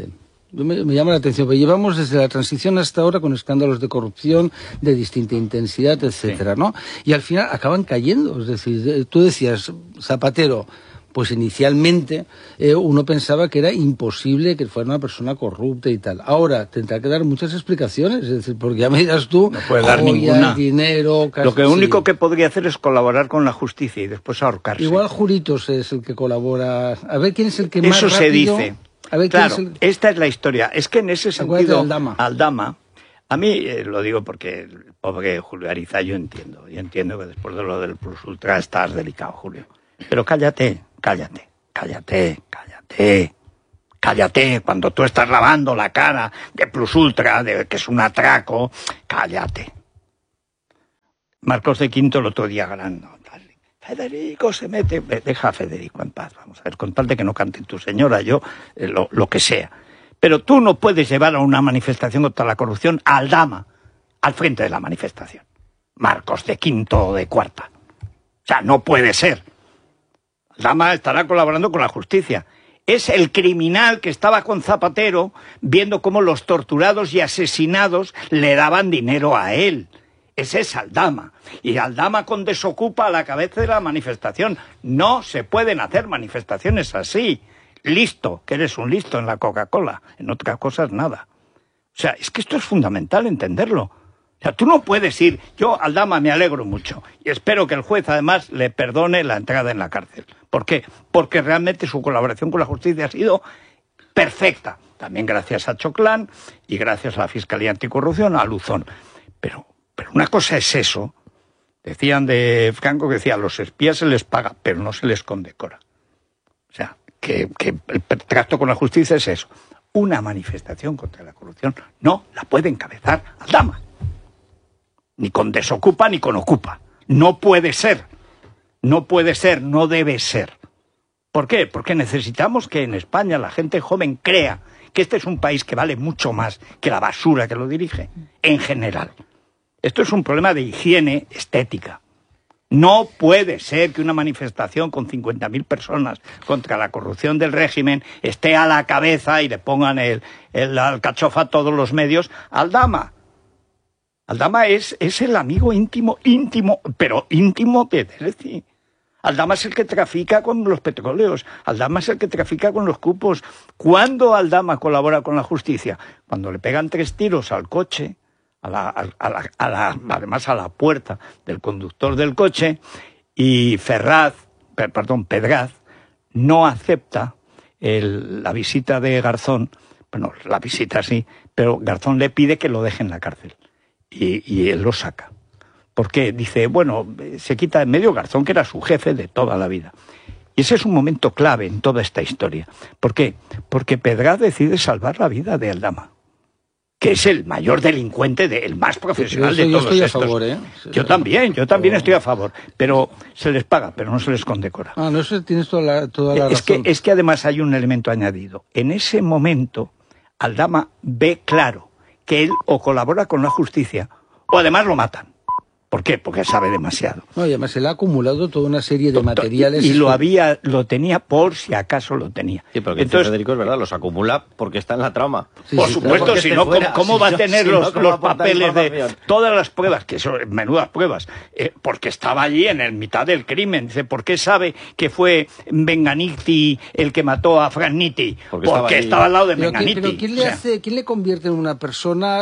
Me llama la atención, porque llevamos desde la transición hasta ahora con escándalos de corrupción de distinta intensidad, etcétera, ¿no? Y al final acaban cayendo. Es decir, tú decías, Zapatero, pues inicialmente uno pensaba que era imposible que fuera una persona corrupta y tal. Ahora tendrá que dar muchas explicaciones, es decir, porque ya me dirás tú, no puede dar ninguna. Dinero... Lo que único que podría hacer es colaborar con la justicia y después ahorcarse. Igual Juritos es el que colabora. A ver quién es el que más Eso rápido... se dice. A ver, claro, esta es la historia. Es que en ese sentido, Aldama, a mí lo digo porque el pobre Julio Ariza, yo entiendo que después de lo del Plus Ultra estás delicado, Julio. Pero cállate. Cuando tú estás lavando la cara de Plus Ultra, de que es un atraco, cállate. Marcos de Quinto el otro día ganando. Federico se mete, deja a Federico en paz, vamos a ver, con tal de que no cante tu señora, yo, lo que sea. Pero tú no puedes llevar a una manifestación contra la corrupción a Aldama, al frente de la manifestación. Marcos de Quinto o de Cuarta. O sea, no puede ser. Aldama estará colaborando con la justicia. Es el criminal que estaba con Zapatero viendo cómo los torturados y asesinados le daban dinero a él. Ese es Aldama. Y Aldama con Desokupa a la cabeza de la manifestación. No se pueden hacer manifestaciones así. Listo, que eres un listo en la Coca-Cola. En otras cosas, nada. O sea, es que esto es fundamental entenderlo. O sea, tú no puedes ir... Yo, Aldama, me alegro mucho. Y espero que el juez, además, le perdone la entrada en la cárcel. ¿Por qué? Porque realmente su colaboración con la justicia ha sido perfecta. También gracias a Choclán y gracias a la Fiscalía Anticorrupción, a Luzón. Pero una cosa es eso. Decían de Franco que decía, a los espías se les paga, pero no se les condecora. O sea, que el trato con la justicia es eso. Una manifestación contra la corrupción no la puede encabezar Aldama. Ni con Desokupa ni con Ocupa. No puede ser. No puede ser, no debe ser. ¿Por qué? Porque necesitamos que en España la gente joven crea que este es un país que vale mucho más que la basura que lo dirige, en general. Esto es un problema de higiene estética. No puede ser que una manifestación con 50.000 personas contra la corrupción del régimen esté a la cabeza y le pongan el alcachofa a todos los medios a Aldama. Aldama es el amigo íntimo, pero íntimo de Delcy. Aldama es el que trafica con los petróleos. Aldama es el que trafica con los cupos. ¿Cuándo Aldama colabora con la justicia? Cuando le pegan 3 tiros al coche, además a la puerta del conductor del coche, y Pedraz no acepta la visita de Garzón. Bueno, la visita sí, pero Garzón le pide que lo deje en la cárcel. Y él lo saca. ¿Por qué? Dice, bueno, se quita de en medio Garzón, que era su jefe de toda la vida. Y ese es un momento clave en toda esta historia. ¿Por qué? Porque Pedraz decide salvar la vida de Aldama, que es el mayor delincuente, el más profesional de todos estos. Yo estoy a favor, ¿eh? Yo también estoy a favor. Pero se les paga, pero no se les condecora. Ah, no, eso tienes toda la razón. Es que además hay un elemento añadido. En ese momento, Aldama ve claro que él o colabora con la justicia o además lo matan. ¿Por qué? Porque sabe demasiado. No, y además él ha acumulado toda una serie de materiales. Y lo tenía por si acaso lo tenía. Sí, pero que entonces, Federico, es verdad, los acumula porque está en la trama. Sí, por supuesto, claro, si no, ¿cómo va a tener los papeles de todas las pruebas? Que son menudas pruebas. Porque estaba allí en el mitad del crimen. Dice, ¿por qué sabe que fue Benganiti el que mató a Frank Nitti? Porque estaba al lado de Benganiti. Pero ¿quién le convierte en una persona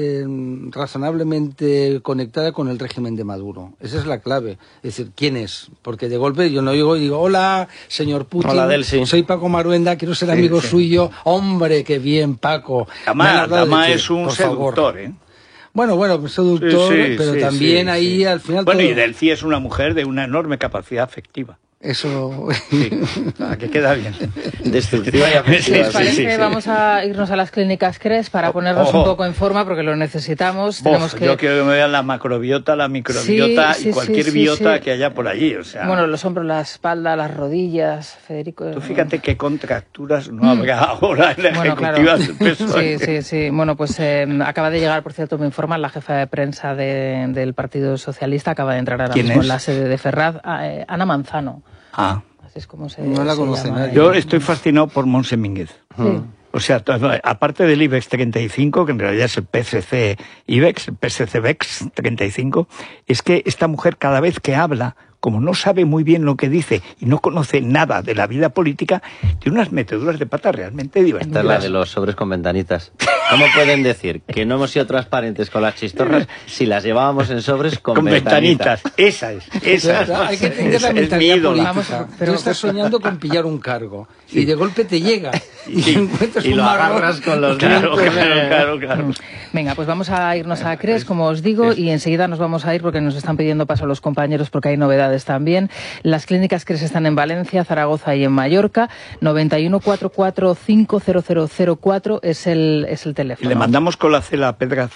razonablemente conectada con el régimen de Maduro? Esa es la clave. Es decir, ¿quién es? Porque de golpe yo no llego y digo, hola, señor Putin, hola, Delcy. Soy Paco Maruenda, quiero ser amigo suyo. Hombre, qué bien, Paco. Además es un seductor, ¿eh? Bueno, seductor, pero también ahí al final... Bueno, y Delcy es una mujer de una enorme capacidad afectiva. Eso... Sí, que queda bien. Destructiva y afectiva. Parece vamos a irnos a las clínicas CRES para ponernos un poco en forma porque lo necesitamos. Yo quiero que me vean la macrobiota, la microbiota y cualquier biota que haya por allí. O sea, bueno, los hombros, la espalda, las rodillas, Federico. Tú fíjate qué contracturas no habrá ahora en la ejecutiva del PSOE. Sí. Bueno, pues acaba de llegar, por cierto, me informan, la jefa de prensa del Partido Socialista, acaba de entrar ahora mismo en la sede de Ferraz, Ana Manzano. Ah. Así es como no la conoce nadie. Yo estoy fascinado por Monse Mínguez. O sea, aparte del IBEX 35, que en realidad es el PSC IBEX, el PSC BEX 35, es que esta mujer cada vez que habla, como no sabe muy bien lo que dice y no conoce nada de la vida política, tiene unas meteduras de pata realmente divertidas. Esta es la de los sobres con ventanitas. ¿Cómo pueden decir que no hemos sido transparentes con las chistorras si las llevábamos en sobres con ventanitas? Esa es. Hay que entender la mentalidad política. Pero tú estás soñando con pillar un cargo y de golpe te llega y encuentras un lo agarras con los dedos. Claro. Venga, pues vamos a irnos a CRES, como os digo, y enseguida nos vamos a ir porque nos están pidiendo paso a los compañeros porque hay novedades también. Las clínicas CRES están en Valencia, Zaragoza y en Mallorca. 91 44 50004 es el teléfono. Y le mandamos colacela a Pedraz.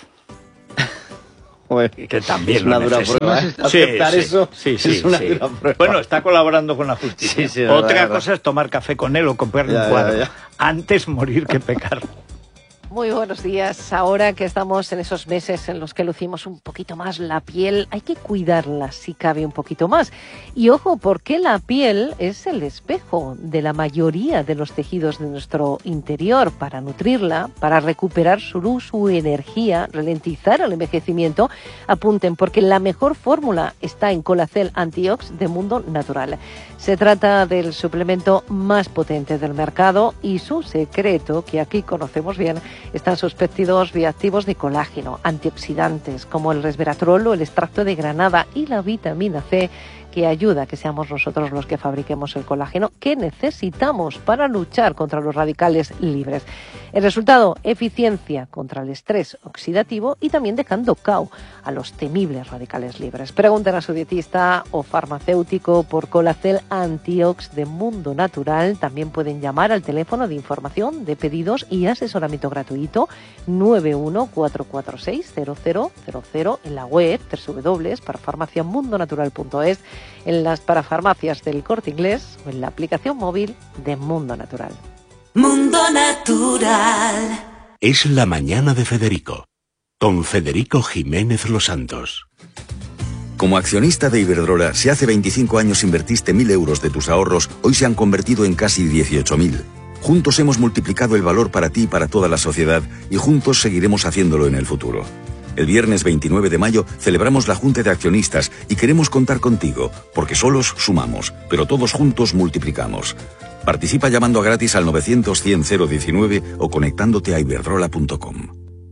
Que también es una dura prueba. Sí, es una dura prueba. Bueno, está colaborando con la justicia. Sí, Otra cosa es tomar café con él o comprarle un cuadro. Antes morir que pecar. Muy buenos días. Ahora que estamos en esos meses en los que lucimos un poquito más la piel, hay que cuidarla si cabe un poquito más. Y ojo, porque la piel es el espejo de la mayoría de los tejidos de nuestro interior. Para nutrirla, para recuperar su luz, su energía, ralentizar el envejecimiento, apunten, porque la mejor fórmula está en Colacel Antiox de Mundo Natural. Se trata del suplemento más potente del mercado y su secreto, que aquí conocemos bien, están sus péptidos bioactivos de colágeno, antioxidantes como el resveratrol o el extracto de granada y la vitamina C, que ayuda a que seamos nosotros los que fabriquemos el colágeno que necesitamos para luchar contra los radicales libres. El resultado, eficiencia contra el estrés oxidativo y también dejando cao a los temibles radicales libres. Pregunten a su dietista o farmacéutico por Colacel Antiox de Mundo Natural. También pueden llamar al teléfono de información, de pedidos y asesoramiento gratuito 914460000 en la web www.parafarmaciamundonatural.es, en las parafarmacias del Corte Inglés o en la aplicación móvil de Mundo Natural. Mundo Natural. Es la mañana de Federico, con Federico Jiménez Los Santos. Como accionista de Iberdrola, si hace 25 años invertiste 1.000 euros de tus ahorros, hoy se han convertido en casi 18.000. Juntos hemos multiplicado el valor para ti y para toda la sociedad, y juntos seguiremos haciéndolo en el futuro. El viernes 29 de mayo celebramos la Junta de Accionistas y queremos contar contigo, porque solos sumamos, pero todos juntos multiplicamos. Participa llamando a gratis al 900-100-019 o conectándote a iberdrola.com.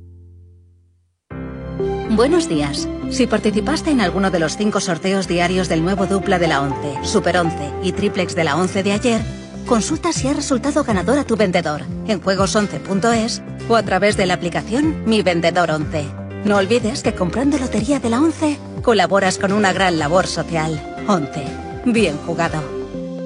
Buenos días. Si participaste en alguno de los 5 sorteos diarios del nuevo dupla de la 11, Super 11 y triplex de la 11 de ayer, consulta si ha resultado ganador a tu vendedor en juegos11.es o a través de la aplicación Mi Vendedor 11. No olvides que comprando lotería de la 11 colaboras con una gran labor social. 11. Bien jugado.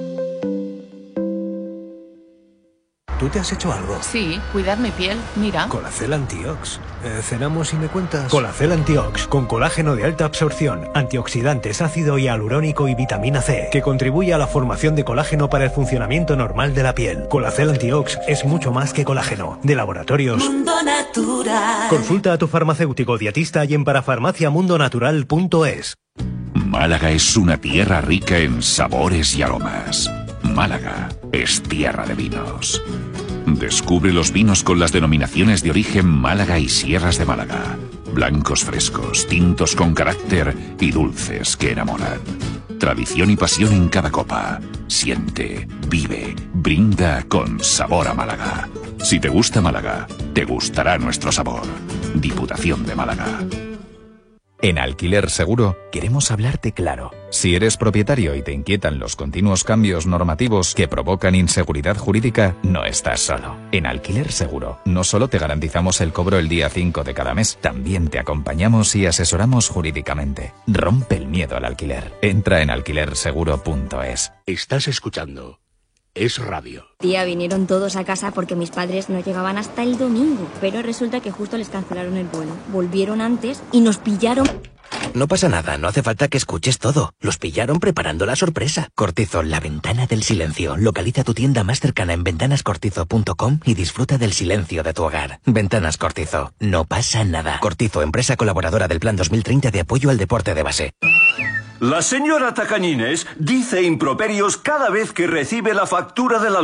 ¿Tú te has hecho algo? Sí, cuidar mi piel, mira. Colacel Antiox. ¿Cenamos y me cuentas? Colacel Antiox, con colágeno de alta absorción, antioxidantes, ácido hialurónico y vitamina C, que contribuye a la formación de colágeno para el funcionamiento normal de la piel. Colacel Antiox es mucho más que colágeno. De Laboratorios Mundo Natural. Consulta a tu farmacéutico dietista y en parafarmaciamundonatural.es. Málaga es una tierra rica en sabores y aromas. Málaga es tierra de vinos. Descubre los vinos con las denominaciones de origen Málaga y Sierras de Málaga. Blancos frescos, tintos con carácter y dulces que enamoran. Tradición y pasión en cada copa. Siente, vive, brinda con sabor a Málaga. Si te gusta Málaga, te gustará nuestro sabor. Diputación de Málaga. En Alquiler Seguro queremos hablarte claro. Si eres propietario y te inquietan los continuos cambios normativos que provocan inseguridad jurídica, no estás solo. En Alquiler Seguro no solo te garantizamos el cobro el día 5 de cada mes, también te acompañamos y asesoramos jurídicamente. Rompe el miedo al alquiler. Entra en alquilerseguro.es. Estás escuchando Es Radio. Tía, vinieron todos a casa porque mis padres no llegaban hasta el domingo, pero resulta que justo les cancelaron el vuelo. Volvieron antes y nos pillaron. No pasa nada, no hace falta que escuches todo. Los pillaron preparando la sorpresa. Cortizo, la ventana del silencio. Localiza tu tienda más cercana en ventanascortizo.com y disfruta del silencio de tu hogar. Ventanas Cortizo, no pasa nada. Cortizo, empresa colaboradora del Plan 2030 de apoyo al deporte de base. La señora Tacañines dice improperios cada vez que recibe la factura de la luz.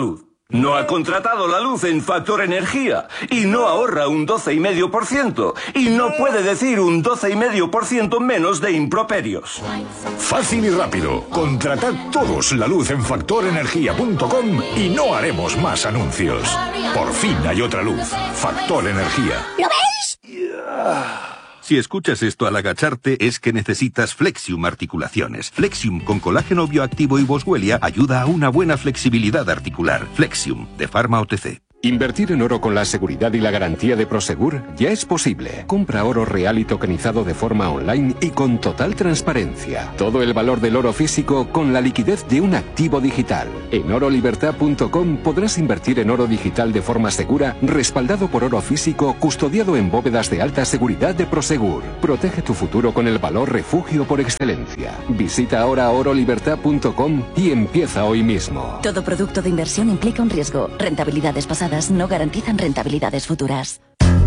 No ha contratado la luz en Factor Energía y no ahorra un 12,5% y no puede decir un 12,5% menos de improperios. Fácil y rápido. Contratad todos la luz en factorenergia.com y no haremos más anuncios. Por fin hay otra luz. Factor Energía. ¿Lo veis? Si escuchas esto al agacharte es que necesitas Flexium Articulaciones. Flexium con colágeno bioactivo y boswellia ayuda a una buena flexibilidad articular. Flexium, de Pharma OTC. Invertir en oro con la seguridad y la garantía de Prosegur ya es posible. Compra oro real y tokenizado de forma online y con total transparencia. Todo el valor del oro físico con la liquidez de un activo digital. En orolibertad.com podrás invertir en oro digital de forma segura, respaldado por oro físico, custodiado en bóvedas de alta seguridad de Prosegur. Protege tu futuro con el valor refugio por excelencia. Visita ahora orolibertad.com y empieza hoy mismo. Todo producto de inversión implica un riesgo. Rentabilidades pasadas no garantizan rentabilidades futuras.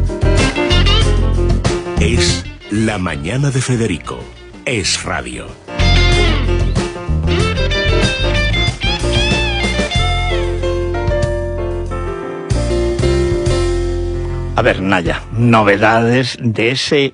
Es La Mañana de Federico. Es radio. A ver, Naya, novedades de ese...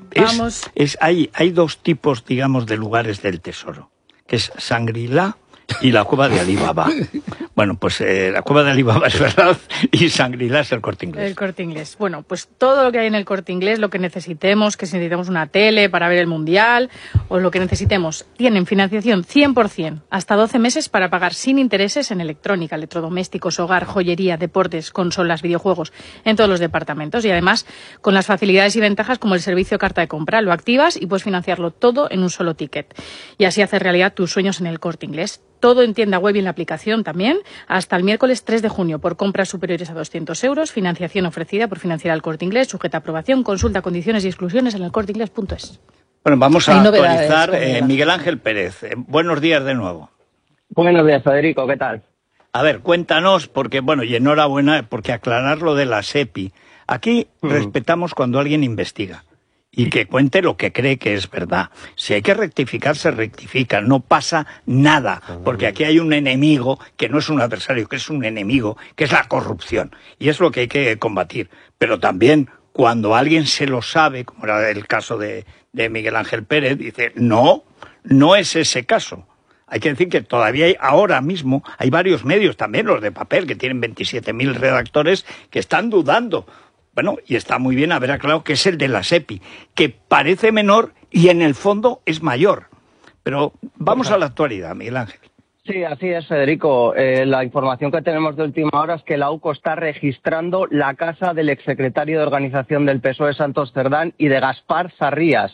Hay dos tipos, digamos, de lugares del tesoro, que es Shangri-La y la cueva de Alibaba. Bueno, pues la cueva de Alibaba es verdad y Shangri-La es el Corte Inglés. El Corte Inglés. Bueno, pues todo lo que hay en el Corte Inglés, lo que necesitemos, que si necesitemos una tele para ver el Mundial o lo que necesitemos, tienen financiación 100%, hasta 12 meses para pagar sin intereses en electrónica, electrodomésticos, hogar, joyería, deportes, consolas, videojuegos, en todos los departamentos y además con las facilidades y ventajas como el servicio carta de compra. Lo activas y puedes financiarlo todo en un solo ticket y así hacer realidad tus sueños en el Corte Inglés. Todo en tienda web y en la aplicación también, hasta el miércoles 3 de junio, por compras superiores a 200 euros, financiación ofrecida por Financiera El Corte Inglés, sujeta a aprobación, consulta condiciones y exclusiones en elcorteinglés.es. Bueno, vamos a actualizar. Miguel Ángel Pérez, buenos días de nuevo. Buenos días, Federico, ¿qué tal? A ver, cuéntanos, porque, bueno, y enhorabuena, porque aclarar lo de la SEPI. Aquí respetamos cuando alguien investiga. Y que cuente lo que cree que es verdad. Si hay que rectificar, se rectifica. No pasa nada. Porque aquí hay un enemigo que no es un adversario, que es un enemigo, que es la corrupción. Y es lo que hay que combatir. Pero también, cuando alguien se lo sabe, como era el caso de Miguel Ángel Pérez, dice, no es ese caso. Hay que decir que todavía ahora mismo hay varios medios, también los de papel, que tienen 27.000 redactores, que están dudando. Bueno, y está muy bien haber aclarado que es el de la SEPI, que parece menor y en el fondo es mayor. Pero vamos a la actualidad, Miguel Ángel. Sí, así es, Federico. La información que tenemos de última hora es que la UCO está registrando la casa del exsecretario de Organización del PSOE, Santos Cerdán, y de Gaspar Sarrías.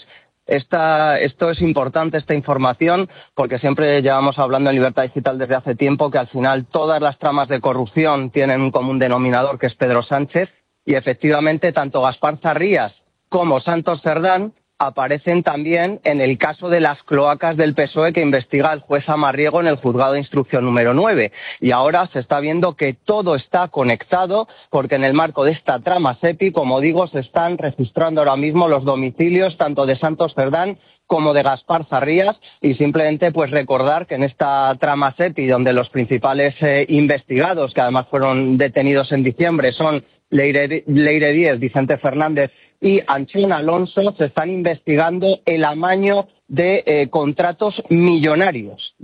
Esto es importante, esta información, porque siempre llevamos hablando en Libertad Digital desde hace tiempo que al final todas las tramas de corrupción tienen un común denominador, que es Pedro Sánchez. Y efectivamente, tanto Gaspar Sarrías como Santos Cerdán aparecen también en el caso de las cloacas del PSOE que investiga el juez Amarriego en el juzgado de instrucción número 9. Y ahora se está viendo que todo está conectado porque en el marco de esta trama SEPI, como digo, se están registrando ahora mismo los domicilios tanto de Santos Cerdán como de Gaspar Sarrías y simplemente pues recordar que en esta trama SEPI donde los principales investigados, que además fueron detenidos en diciembre, son Leire Díez, Vicente Fernández y Anchón Alonso, se están investigando el amaño de contratos millonarios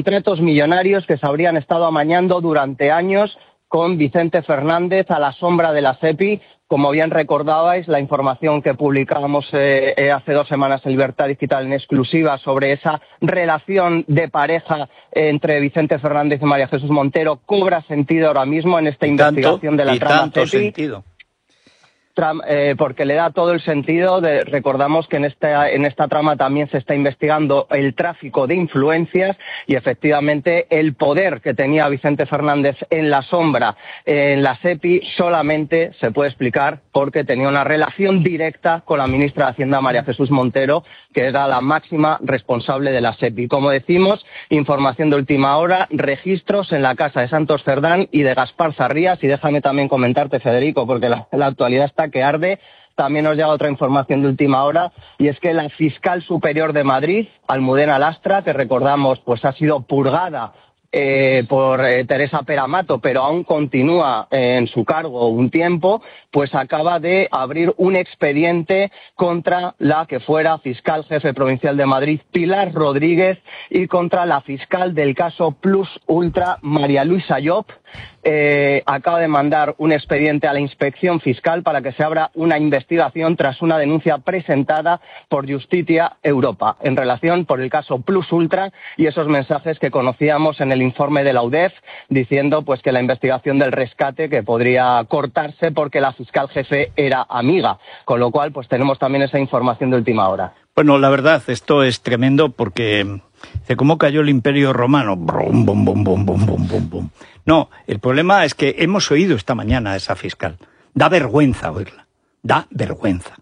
que se habrían estado amañando durante años con Vicente Fernández a la sombra de la SEPI. Como bien recordabais, la información que publicábamos hace 2 semanas en Libertad Digital en exclusiva sobre esa relación de pareja entre Vicente Fernández y María Jesús Montero cobra sentido ahora mismo en esta investigación de la trama SEPI. Porque le da todo el sentido. Recordamos que en esta trama también se está investigando el tráfico de influencias y efectivamente el poder que tenía Vicente Fernández en la sombra en la SEPI solamente se puede explicar porque tenía una relación directa con la ministra de Hacienda María Jesús Montero, que era la máxima responsable de la SEPI. Como decimos, información de última hora, registros en la casa de Santos Cerdán y de Gaspar Sarrías. Y déjame también comentarte, Federico, porque la actualidad está que arde. También nos llega otra información de última hora y es que la fiscal superior de Madrid, Almudena Lastra, que recordamos pues ha sido purgada por Teresa Peramato, pero aún continúa en su cargo un tiempo, pues acaba de abrir un expediente contra la que fuera fiscal jefe provincial de Madrid, Pilar Rodríguez, y contra la fiscal del caso Plus Ultra, María Luisa Llop. Acaba de mandar un expediente a la Inspección Fiscal para que se abra una investigación tras una denuncia presentada por Justitia Europa en relación por el caso Plus Ultra y esos mensajes que conocíamos en el informe de la UDEF diciendo pues que la investigación del rescate que podría cortarse porque la fiscal jefe era amiga, con lo cual pues tenemos también esa información de última hora. Bueno, la verdad, esto es tremendo porque de cómo cayó el Imperio Romano. Brum, bum, bum, bum, bum, bum, bum, bum. No, el problema es que hemos oído esta mañana a esa fiscal. Da vergüenza oírla, da vergüenza.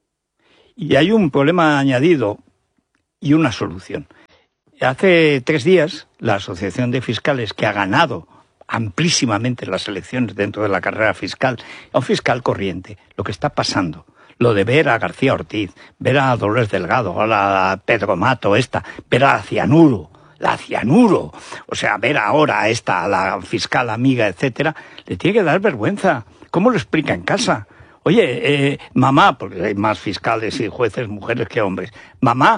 Y hay un problema añadido y una solución. Hace 3 días, la Asociación de Fiscales, que ha ganado amplísimamente las elecciones dentro de la carrera fiscal, a un fiscal corriente, lo que está pasando, lo de ver a García Ortiz, ver a Dolores Delgado, a Pedro Mato, ver a la Cianuro, o sea, ver ahora a la fiscal amiga, etcétera, le tiene que dar vergüenza. ¿Cómo lo explica en casa? Oye, mamá, porque hay más fiscales y jueces mujeres que hombres, mamá,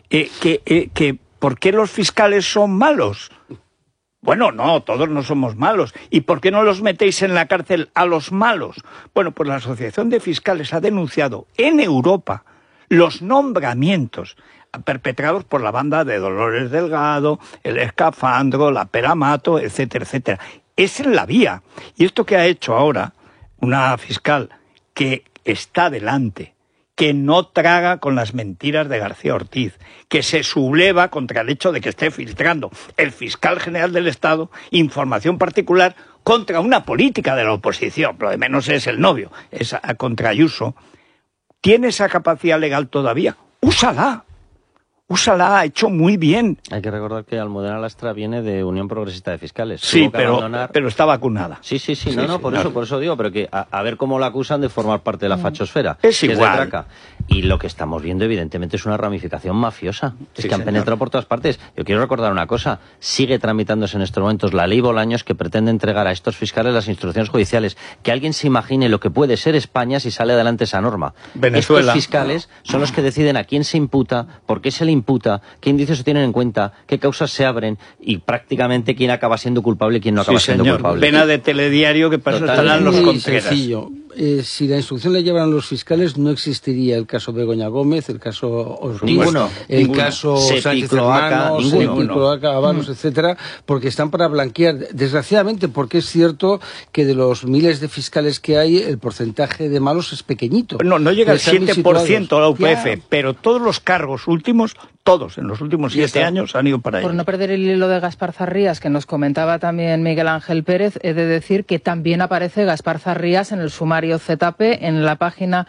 ¿por qué los fiscales son malos? Bueno, no, todos no somos malos. ¿Y por qué no los metéis en la cárcel a los malos? Bueno, pues la Asociación de Fiscales ha denunciado en Europa los nombramientos perpetrados por la banda de Dolores Delgado, el Escafandro, la Peramato, etcétera, etcétera. Es en la vía. Y esto que ha hecho ahora una fiscal que está delante, que no traga con las mentiras de García Ortiz, que se subleva contra el hecho de que esté filtrando el fiscal general del Estado información particular contra una política de la oposición, lo de menos es el novio, es contra Ayuso. ¿Tiene esa capacidad legal todavía? ¡Úsala! Úsala, ha hecho muy bien. Hay que recordar que Almudena Lastra viene de Unión Progresista de Fiscales. Sí, pero está vacunada. Sí, por eso digo, pero que a ver cómo la acusan de formar parte de la fachosfera. Es igual. Y lo que estamos viendo, evidentemente, es una ramificación mafiosa. Es que han penetrado por todas partes. Yo quiero recordar una cosa. Sigue tramitándose en estos momentos la ley Bolaños que pretende entregar a estos fiscales las instrucciones judiciales. Que alguien se imagine lo que puede ser España si sale adelante esa norma. Venezuela. Estos fiscales son los que deciden a quién se imputa, por qué se le imputa, qué indicios se tienen en cuenta, qué causas se abren y prácticamente quién acaba siendo culpable y quién no acaba siendo culpable. Pena de telediario que para eso estarán los Contreras. Sencillo. Si la instrucción la llevaran los fiscales, no existiría el caso Begoña Gómez, el caso Ortiz, el caso Sánchez Hermanos, Cloaca, Avalos, etcétera, porque están para blanquear. Desgraciadamente, porque es cierto que de los miles de fiscales que hay, el porcentaje de malos es pequeñito. No llega al 7% a la UPF, pero todos los cargos últimos, todos, en los últimos 7 años han ido para ahí. Por no perder el hilo de Gaspar Zarrías, que nos comentaba también Miguel Ángel Pérez, he de decir que también aparece Gaspar Zarrías en el sumario ZP, en la página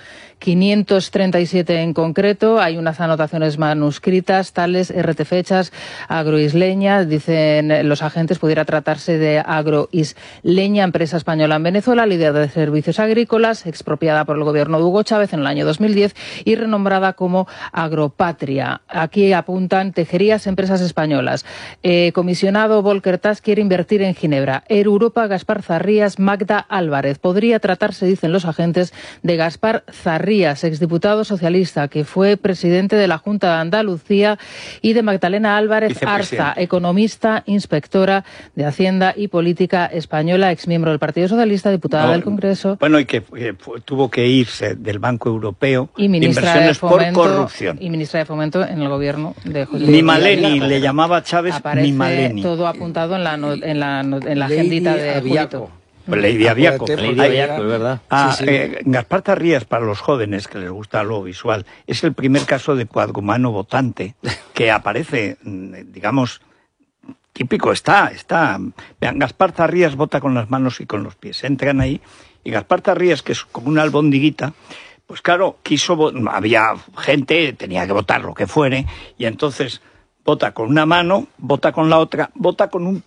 537 en concreto. Hay unas anotaciones manuscritas, tales RT-fechas, agroisleña, dicen los agentes, pudiera tratarse de agroisleña, empresa española en Venezuela, líder de servicios agrícolas, expropiada por el gobierno de Hugo Chávez en el año 2010 y renombrada como Agropatria. Aquí apuntan tejerías, empresas españolas. Comisionado Volker Tass quiere invertir en Ginebra. Air Europa, Gaspar Zarrías, Magda Álvarez. Podría tratarse, dicen los agentes, de Gaspar Zarrías, exdiputado socialista, que fue presidente de la Junta de Andalucía, y de Magdalena Álvarez Arza, economista, inspectora de Hacienda y Política española, exmiembro del Partido Socialista, diputada del Congreso. Bueno, y que tuvo que irse del Banco Europeo y ministra de Inversiones Fomento, por corrupción. Y ministra de Fomento en el gobierno de José Ni Maleni, le llamaba Chávez Aparece ni Maleni. todo apuntado en la agendita de Julito. Pues Lady Aviaco. Es verdad. Gaspar Zarrías, para los jóvenes que les gusta lo visual, es el primer caso de cuadrumano votante que aparece, digamos, típico está. Vean, Gaspar Zarrías vota con las manos y con los pies. Entran ahí y Gaspar Zarrías, que es como una albondiguita, pues claro, había gente, tenía que votar lo que fuere, y entonces vota con una mano, vota con la otra, vota con un pie,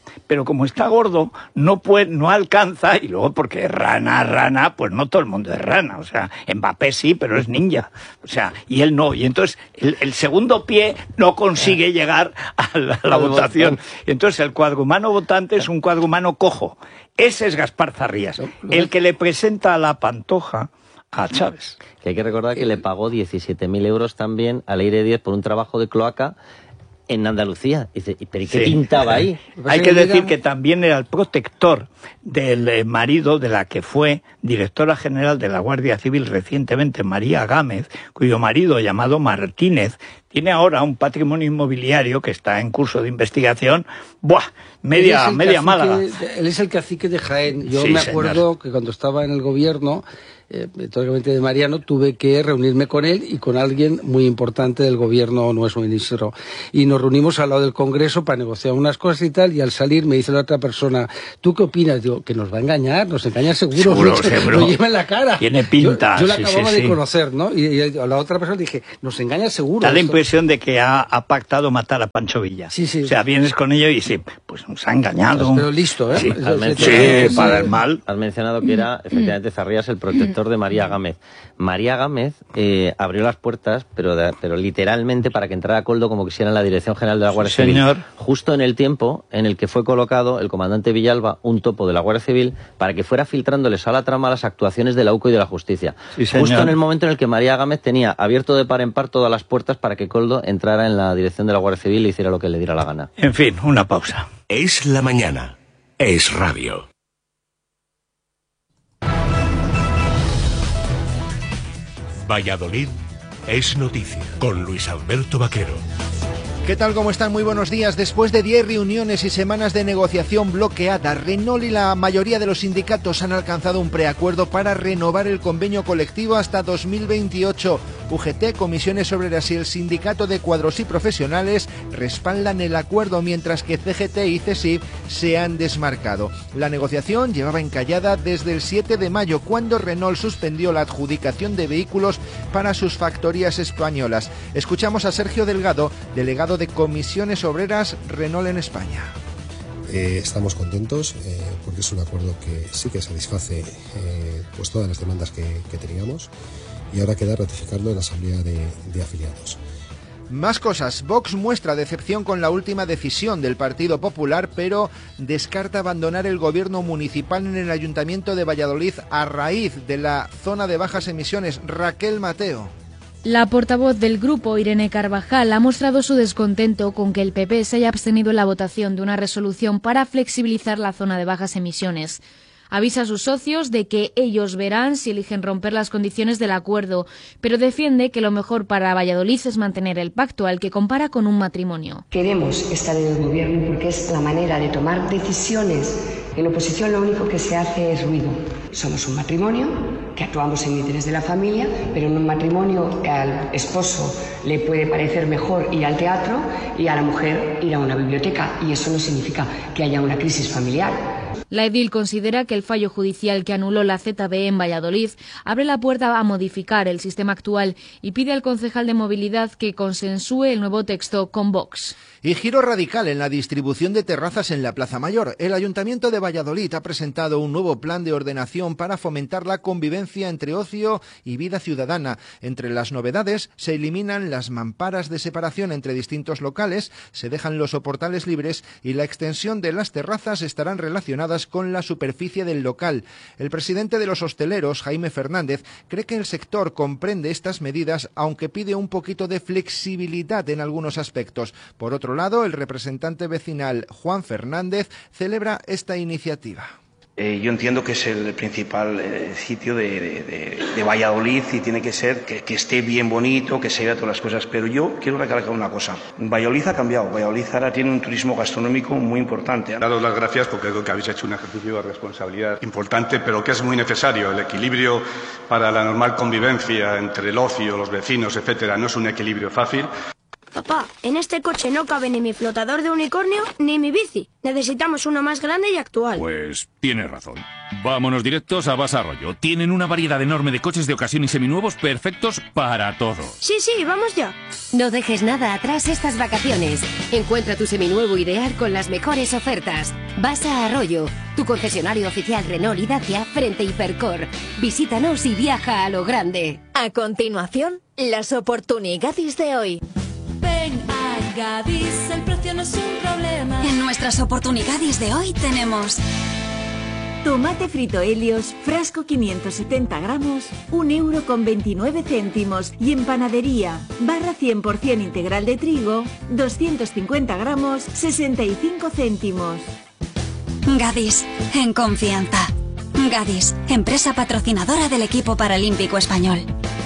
pero como está gordo, no alcanza, y luego porque es rana, pues no todo el mundo es rana, o sea, Mbappé sí, pero es ninja, o sea, y él no, y entonces el segundo pie no consigue llegar a la votación, y entonces el cuadrumano votante es un cuadrumano cojo. Ese es Gaspar Zarrías, el que le presenta a la Pantoja a Chávez. Que hay que recordar que le pagó 17.000 euros también a Leire Díez por un trabajo de cloaca en Andalucía. Dice, ¿pero qué pintaba ahí? Hay que decir que también era el protector del marido de la que fue directora general de la Guardia Civil recientemente, María Gámez, cuyo marido, llamado Martínez, tiene ahora un patrimonio inmobiliario que está en curso de investigación. ¡Buah! Media Málaga. Él es el cacique de Jaén. Yo me acuerdo que cuando estaba en el gobierno, históricamente de Mariano, tuve que reunirme con él y con alguien muy importante del gobierno, nuestro ministro. Y nos reunimos al lado del Congreso para negociar unas cosas y tal, y al salir me dice la otra persona, ¿tú qué opinas? Digo, que nos va a engañar, nos engaña seguro. Lo lleva en la cara. Tiene pinta. Yo la acababa de conocer, ¿no? Y a la otra persona dije, nos engaña seguro. Da la impresión de que ha pactado matar a Pancho Villa. Sí. O sea, vienes con ello y sí, pues nos ha engañado. Pero listo, ¿eh? Sí, para el mal. Has mencionado que era, efectivamente, Zarrías el protector de María Gámez. María Gámez abrió las puertas, pero literalmente para que entrara Koldo como quisiera en la Dirección General de la Guardia Civil. Señor. Justo en el tiempo en el que fue colocado el comandante Villalba, un topo de la Guardia Civil, para que fuera filtrándoles a la trama las actuaciones de la UCO y de la Justicia. Sí, señor. Justo en el momento en el que María Gámez tenía abierto de par en par todas las puertas para que Koldo entrara en la Dirección de la Guardia Civil y hiciera lo que le diera la gana. En fin, una pausa. Es la mañana. Es radio. Valladolid es noticia con Luis Alberto Vaquero. ¿Qué tal? ¿Cómo están? Muy buenos días. Después de 10 reuniones y semanas de negociación bloqueada, Renault y la mayoría de los sindicatos han alcanzado un preacuerdo para renovar el convenio colectivo hasta 2028. UGT, Comisiones Obreras y el Sindicato de Cuadros y Profesionales respaldan el acuerdo, mientras que CGT y CSIF se han desmarcado. La negociación llevaba encallada desde el 7 de mayo, cuando Renault suspendió la adjudicación de vehículos para sus factorías españolas. Escuchamos a Sergio Delgado, delegado de Comisiones Obreras Renault en España. Estamos contentos porque es un acuerdo que sí que satisface pues todas las demandas que teníamos, y ahora queda ratificarlo en la Asamblea de Afiliados. Más cosas. Vox muestra decepción con la última decisión del Partido Popular, pero descarta abandonar el gobierno municipal en el Ayuntamiento de Valladolid a raíz de la zona de bajas emisiones. Raquel Mateo. La portavoz del grupo, Irene Carvajal, ha mostrado su descontento con que el PP se haya abstenido en la votación de una resolución para flexibilizar la zona de bajas emisiones. Avisa a sus socios de que ellos verán si eligen romper las condiciones del acuerdo, pero defiende que lo mejor para Valladolid es mantener el pacto, al que compara con un matrimonio. Queremos estar en el gobierno porque es la manera de tomar decisiones. En oposición lo único que se hace es ruido. Somos un matrimonio que actuamos en interés de la familia, pero en un matrimonio al esposo le puede parecer mejor ir al teatro y a la mujer ir a una biblioteca, y eso no significa que haya una crisis familiar. La edil considera que el fallo judicial que anuló la ZBE en Valladolid abre la puerta a modificar el sistema actual y pide al concejal de movilidad que consensúe el nuevo texto con Vox. Y giro radical en la distribución de terrazas en la Plaza Mayor. El Ayuntamiento de Valladolid ha presentado un nuevo plan de ordenación para fomentar la convivencia entre ocio y vida ciudadana. Entre las novedades se eliminan las mamparas de separación entre distintos locales, se dejan los soportales libres y la extensión de las terrazas estarán relacionadas con la superficie del local. El presidente de los hosteleros, Jaime Fernández, cree que el sector comprende estas medidas, aunque pide un poquito de flexibilidad en algunos aspectos. Por otro lado, el representante vecinal Juan Fernández celebra esta iniciativa. Yo entiendo que es el principal sitio de Valladolid y tiene que ser que esté bien bonito, que se vea todas las cosas, pero yo quiero recalcar una cosa. Valladolid ha cambiado, Valladolid ahora tiene un turismo gastronómico muy importante. Daros las gracias porque creo que habéis hecho un ejercicio de responsabilidad importante, pero que es muy necesario. El equilibrio para la normal convivencia entre el ocio, los vecinos, etcétera, no es un equilibrio fácil. Papá, en este coche no cabe ni mi flotador de unicornio ni mi bici. Necesitamos uno más grande y actual. Pues tienes razón. Vámonos directos a Basa Arroyo. Tienen una variedad enorme de coches de ocasión y seminuevos perfectos para todo. Sí, vamos ya. No dejes nada atrás estas vacaciones. Encuentra tu seminuevo ideal con las mejores ofertas. Basa Arroyo, tu concesionario oficial Renault y Dacia frente a Hipercor. Visítanos y viaja a lo grande. A continuación, las oportunidades de hoy. Ven a Gadis, el precio no es un problema. En nuestras oportunidades de hoy tenemos tomate frito Helios, frasco 570 gramos, 1,29 €. Y en panadería, barra 100% integral de trigo, 250 gramos, 65 céntimos. Gadis, en confianza. Gadis, empresa patrocinadora del equipo paralímpico español.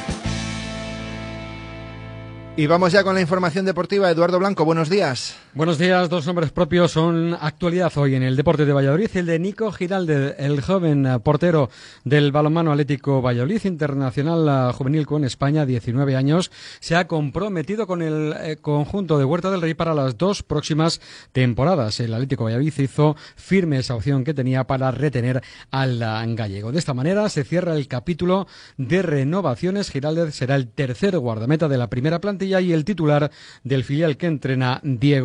Y vamos ya con la información deportiva. Eduardo Blanco, buenos días. Buenos días. Dos nombres propios son actualidad hoy en el Deporte de Valladolid. El de Nico Giraldez, el joven portero del balonmano Atlético Valladolid, internacional juvenil con España, 19 años, se ha comprometido con el conjunto de Huerta del Rey para las 2 próximas temporadas. El Atlético Valladolid hizo firme esa opción que tenía para retener al gallego. De esta manera se cierra el capítulo de renovaciones. Giraldez será el tercer guardameta de la primera plantilla y el titular del filial que entrena Diego